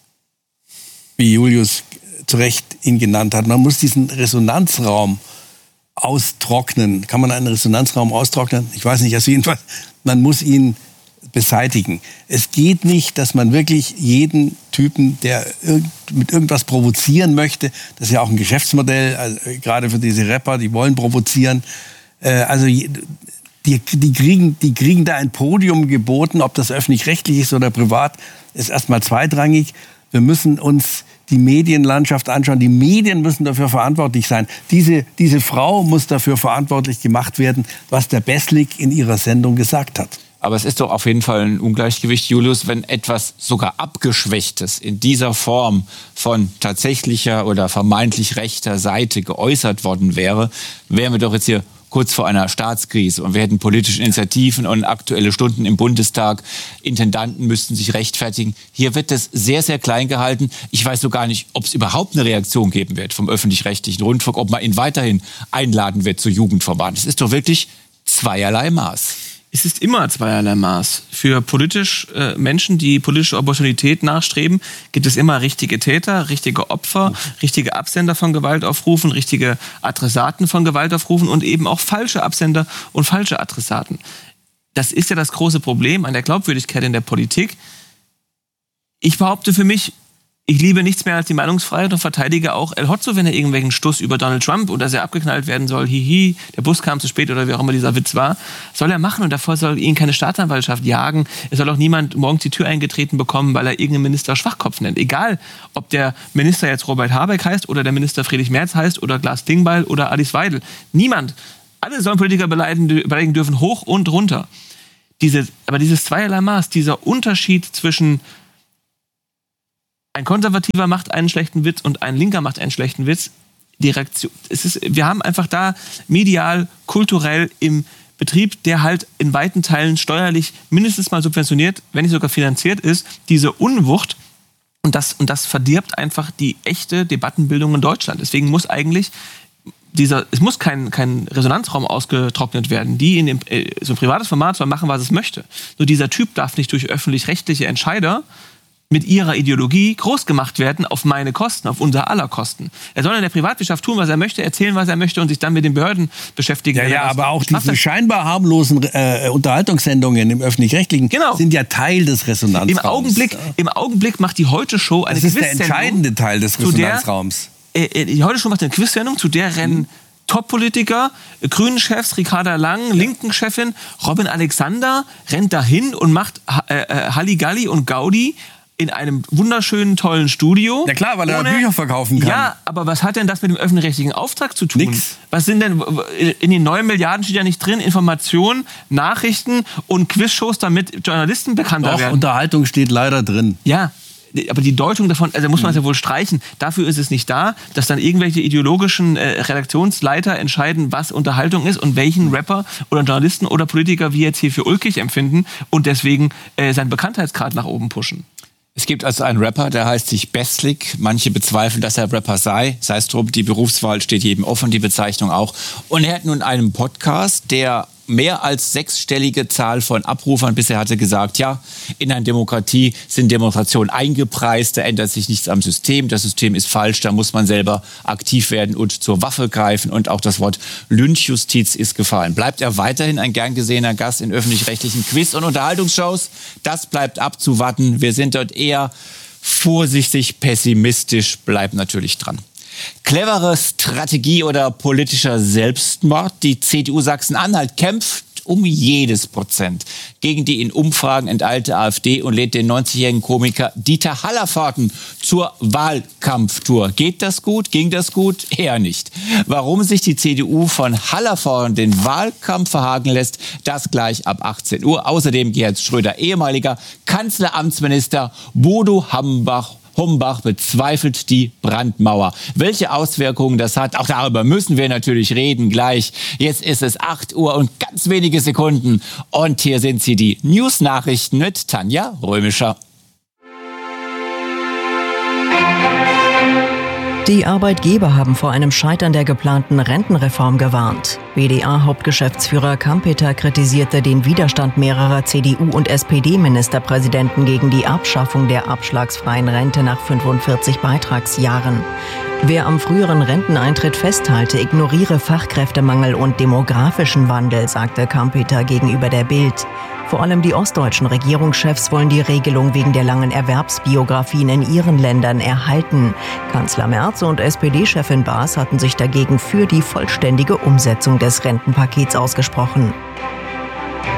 H: wie Julius zu Recht ihn genannt hat, man muss diesen Resonanzraum austrocknen. Kann man einen Resonanzraum austrocknen? Ich weiß nicht, also jedenfalls, man muss ihn beseitigen. Es geht nicht, dass man wirklich jeden Typen, der irg- mit irgendwas provozieren möchte, das ist ja auch ein Geschäftsmodell, also gerade für diese Rapper, die wollen provozieren, äh, also die, die, kriegen, die kriegen da ein Podium geboten, ob das öffentlich-rechtlich ist oder privat, ist erstmal zweitrangig. Wir müssen uns die Medienlandschaft anschauen. Die Medien müssen dafür verantwortlich sein. Diese, diese Frau muss dafür verantwortlich gemacht werden, was der Beslik in ihrer Sendung gesagt hat.
B: Aber es ist doch auf jeden Fall ein Ungleichgewicht, Julius, wenn etwas sogar Abgeschwächtes in dieser Form von tatsächlicher oder vermeintlich rechter Seite geäußert worden wäre, wären wir doch jetzt hier kurz vor einer Staatskrise und wir hätten politische Initiativen und aktuelle Stunden im Bundestag. Intendanten müssten sich rechtfertigen. Hier wird das sehr, sehr klein gehalten. Ich weiß so gar nicht, ob es überhaupt eine Reaktion geben wird vom öffentlich-rechtlichen Rundfunk, ob man ihn weiterhin einladen wird zu Jugendformaten. Das ist doch wirklich zweierlei Maß.
G: Es ist immer zweierlei Maß. Für politisch äh, Menschen, die politische Opportunität nachstreben, gibt es immer richtige Täter, richtige Opfer, richtige Absender von Gewaltaufrufen, richtige Adressaten von Gewaltaufrufen und eben auch falsche Absender und falsche Adressaten. Das ist ja das große Problem an der Glaubwürdigkeit in der Politik. Ich behaupte für mich, ich liebe nichts mehr als die Meinungsfreiheit und verteidige auch El Hotzo, wenn er irgendwelchen Stuss über Donald Trump und dass er abgeknallt werden soll, hihi, der Bus kam zu spät oder wie auch immer dieser Witz war, soll er machen und davor soll ihn keine Staatsanwaltschaft jagen. Es soll auch niemand morgens die Tür eingetreten bekommen, weil er irgendeinen Minister Schwachkopf nennt. Egal, ob der Minister jetzt Robert Habeck heißt oder der Minister Friedrich Merz heißt oder Klaas Klingbeil oder Alice Weidel. Niemand. Alle sollen Politiker beleidigen, beleidigen dürfen, hoch und runter. Diese, aber dieses zweierlei Maß, dieser Unterschied zwischen ein Konservativer macht einen schlechten Witz und ein Linker macht einen schlechten Witz. Die Reaktion, es ist, wir haben einfach da medial, kulturell im Betrieb, der halt in weiten Teilen steuerlich mindestens mal subventioniert, wenn nicht sogar finanziert ist, diese Unwucht. Und das, und das verdirbt einfach die echte Debattenbildung in Deutschland. Deswegen muss eigentlich dieser, es muss kein, kein Resonanzraum ausgetrocknet werden. Die in dem, so ein privates Format soll machen, was es möchte. Nur dieser Typ darf nicht durch öffentlich-rechtliche Entscheider mit ihrer Ideologie groß gemacht werden auf meine Kosten, auf unser aller Kosten. Er soll in der Privatwirtschaft tun, was er möchte, erzählen, was er möchte und sich dann mit den Behörden beschäftigen.
H: Ja, ja, aber auch diese scheinbar harmlosen äh, Unterhaltungssendungen im Öffentlich-Rechtlichen
G: genau.
H: sind ja Teil des Resonanzraums.
G: Im Augenblick, im Augenblick macht die Heute-Show eine
H: Quizsendung. Das ist der entscheidende Teil des Resonanzraums.
G: Der, äh, die Heute-Show macht eine Quizsendung, zu der rennen mhm. Top-Politiker, Grünen-Chefs, Ricarda Lang, ja. Linken-Chefin, Robin Alexander rennt dahin und macht äh, äh, Halligalli und Gaudi in einem wunderschönen, tollen Studio.
H: Ja klar, weil er ohne, Bücher verkaufen kann.
G: Ja, aber was hat denn das mit dem öffentlich-rechtlichen Auftrag zu tun?
H: Nix.
G: Was sind denn, in den neuen Milliarden steht ja nicht drin, Informationen, Nachrichten und Quizshows, damit Journalisten bekannter
H: Doch,
G: werden.
H: Unterhaltung steht leider drin.
G: Ja, aber die Deutung davon, also muss man es ja wohl streichen. Dafür ist es nicht da, dass dann irgendwelche ideologischen äh, Redaktionsleiter entscheiden, was Unterhaltung ist und welchen Rapper oder Journalisten oder Politiker wir jetzt hier für ulkig empfinden und deswegen äh, seinen Bekanntheitsgrad nach oben pushen.
B: Es gibt also einen Rapper, der heißt sich Bestlik. Manche bezweifeln, dass er Rapper sei. Sei es drum, die Berufswahl steht jedem offen, die Bezeichnung auch. Und er hat nun einen Podcast, der mehr als sechsstellige Zahl von Abrufern bisher hatte gesagt, ja, in einer Demokratie sind Demonstrationen eingepreist, da ändert sich nichts am System, das System ist falsch, da muss man selber aktiv werden und zur Waffe greifen und auch das Wort Lynchjustiz ist gefallen. Bleibt er weiterhin ein gern gesehener Gast in öffentlich-rechtlichen Quiz- und Unterhaltungsshows? Das bleibt abzuwarten. Wir sind dort eher vorsichtig pessimistisch, bleibt natürlich dran. Clevere Strategie oder politischer Selbstmord? Die C D U Sachsen-Anhalt kämpft um jedes Prozent gegen die in Umfragen enteilte AfD und lädt den neunzigjährigen Komiker Dieter Hallervorden zur Wahlkampftour. Geht das gut? Ging das gut? Eher nicht. Warum sich die C D U von Hallervorden den Wahlkampf verhaken lässt, das gleich ab achtzehn Uhr. Außerdem Gerhard Schröder, ehemaliger Kanzleramtsminister Bodo Hambach, Hombach bezweifelt die Brandmauer. Welche Auswirkungen das hat, auch darüber müssen wir natürlich reden gleich. Jetzt ist es acht Uhr und ganz wenige Sekunden. Und hier sind sie, die News-Nachrichten mit Tanja Römischer.
J: Die Arbeitgeber haben vor einem Scheitern der geplanten Rentenreform gewarnt. B D A-Hauptgeschäftsführer Kampeter kritisierte den Widerstand mehrerer C D U- und S P D-Ministerpräsidenten gegen die Abschaffung der abschlagsfreien Rente nach fünfundvierzig Beitragsjahren. Wer am früheren Renteneintritt festhalte, ignoriere Fachkräftemangel und demografischen Wandel, sagte Kampeter gegenüber der Bild. Vor allem die ostdeutschen Regierungschefs wollen die Regelung wegen der langen Erwerbsbiografien in ihren Ländern erhalten. Kanzler Merz und S P D-Chefin Baas hatten sich dagegen für die vollständige Umsetzung des Rentenpakets ausgesprochen.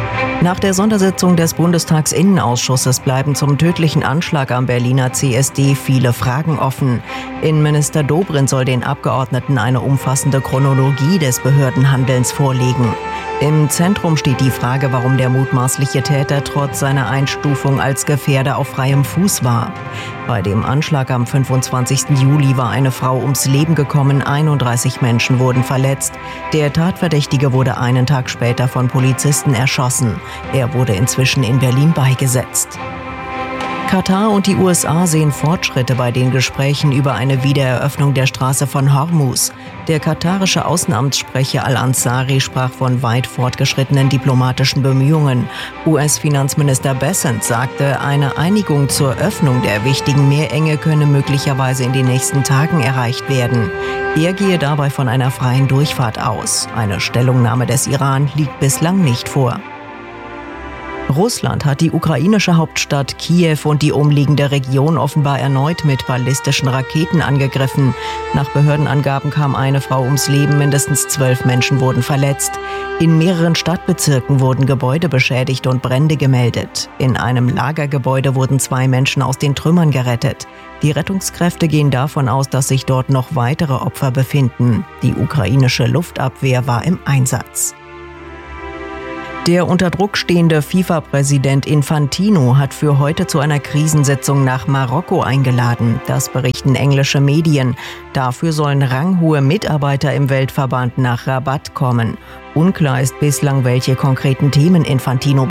J: Nach der Sondersitzung des Bundestagsinnenausschusses bleiben zum tödlichen Anschlag am Berliner C S D viele Fragen offen. Innenminister Dobrindt soll den Abgeordneten eine umfassende Chronologie des Behördenhandelns vorlegen. Im Zentrum steht die Frage, warum der mutmaßliche Täter trotz seiner Einstufung als Gefährder auf freiem Fuß war. Bei dem Anschlag am fünfundzwanzigsten Juli war eine Frau ums Leben gekommen, einunddreißig Menschen wurden verletzt. Der Tatverdächtige wurde einen Tag später von Polizisten erschossen. Er wurde inzwischen in Berlin beigesetzt. Katar und die U S A sehen Fortschritte bei den Gesprächen über eine Wiedereröffnung der Straße von Hormuz. Der katarische Außenamtssprecher Al-Ansari sprach von weit fortgeschrittenen diplomatischen Bemühungen. U S-Finanzminister Bessent sagte, eine Einigung zur Öffnung der wichtigen Meerenge könne möglicherweise in den nächsten Tagen erreicht werden. Er gehe dabei von einer freien Durchfahrt aus. Eine Stellungnahme des Iran liegt bislang nicht vor. Russland hat die ukrainische Hauptstadt Kiew und die umliegende Region offenbar erneut mit ballistischen Raketen angegriffen. Nach Behördenangaben kam eine Frau ums Leben, mindestens zwölf Menschen wurden verletzt. In mehreren Stadtbezirken wurden Gebäude beschädigt und Brände gemeldet. In einem Lagergebäude wurden zwei Menschen aus den Trümmern gerettet. Die Rettungskräfte gehen davon aus, dass sich dort noch weitere Opfer befinden. Die ukrainische Luftabwehr war im Einsatz. Der unter Druck stehende FIFA-Präsident Infantino hat für heute zu einer Krisensitzung nach Marokko eingeladen. Das berichten englische Medien. Dafür sollen ranghohe Mitarbeiter im Weltverband nach Rabat kommen. Unklar ist bislang, welche konkreten Themen Infantino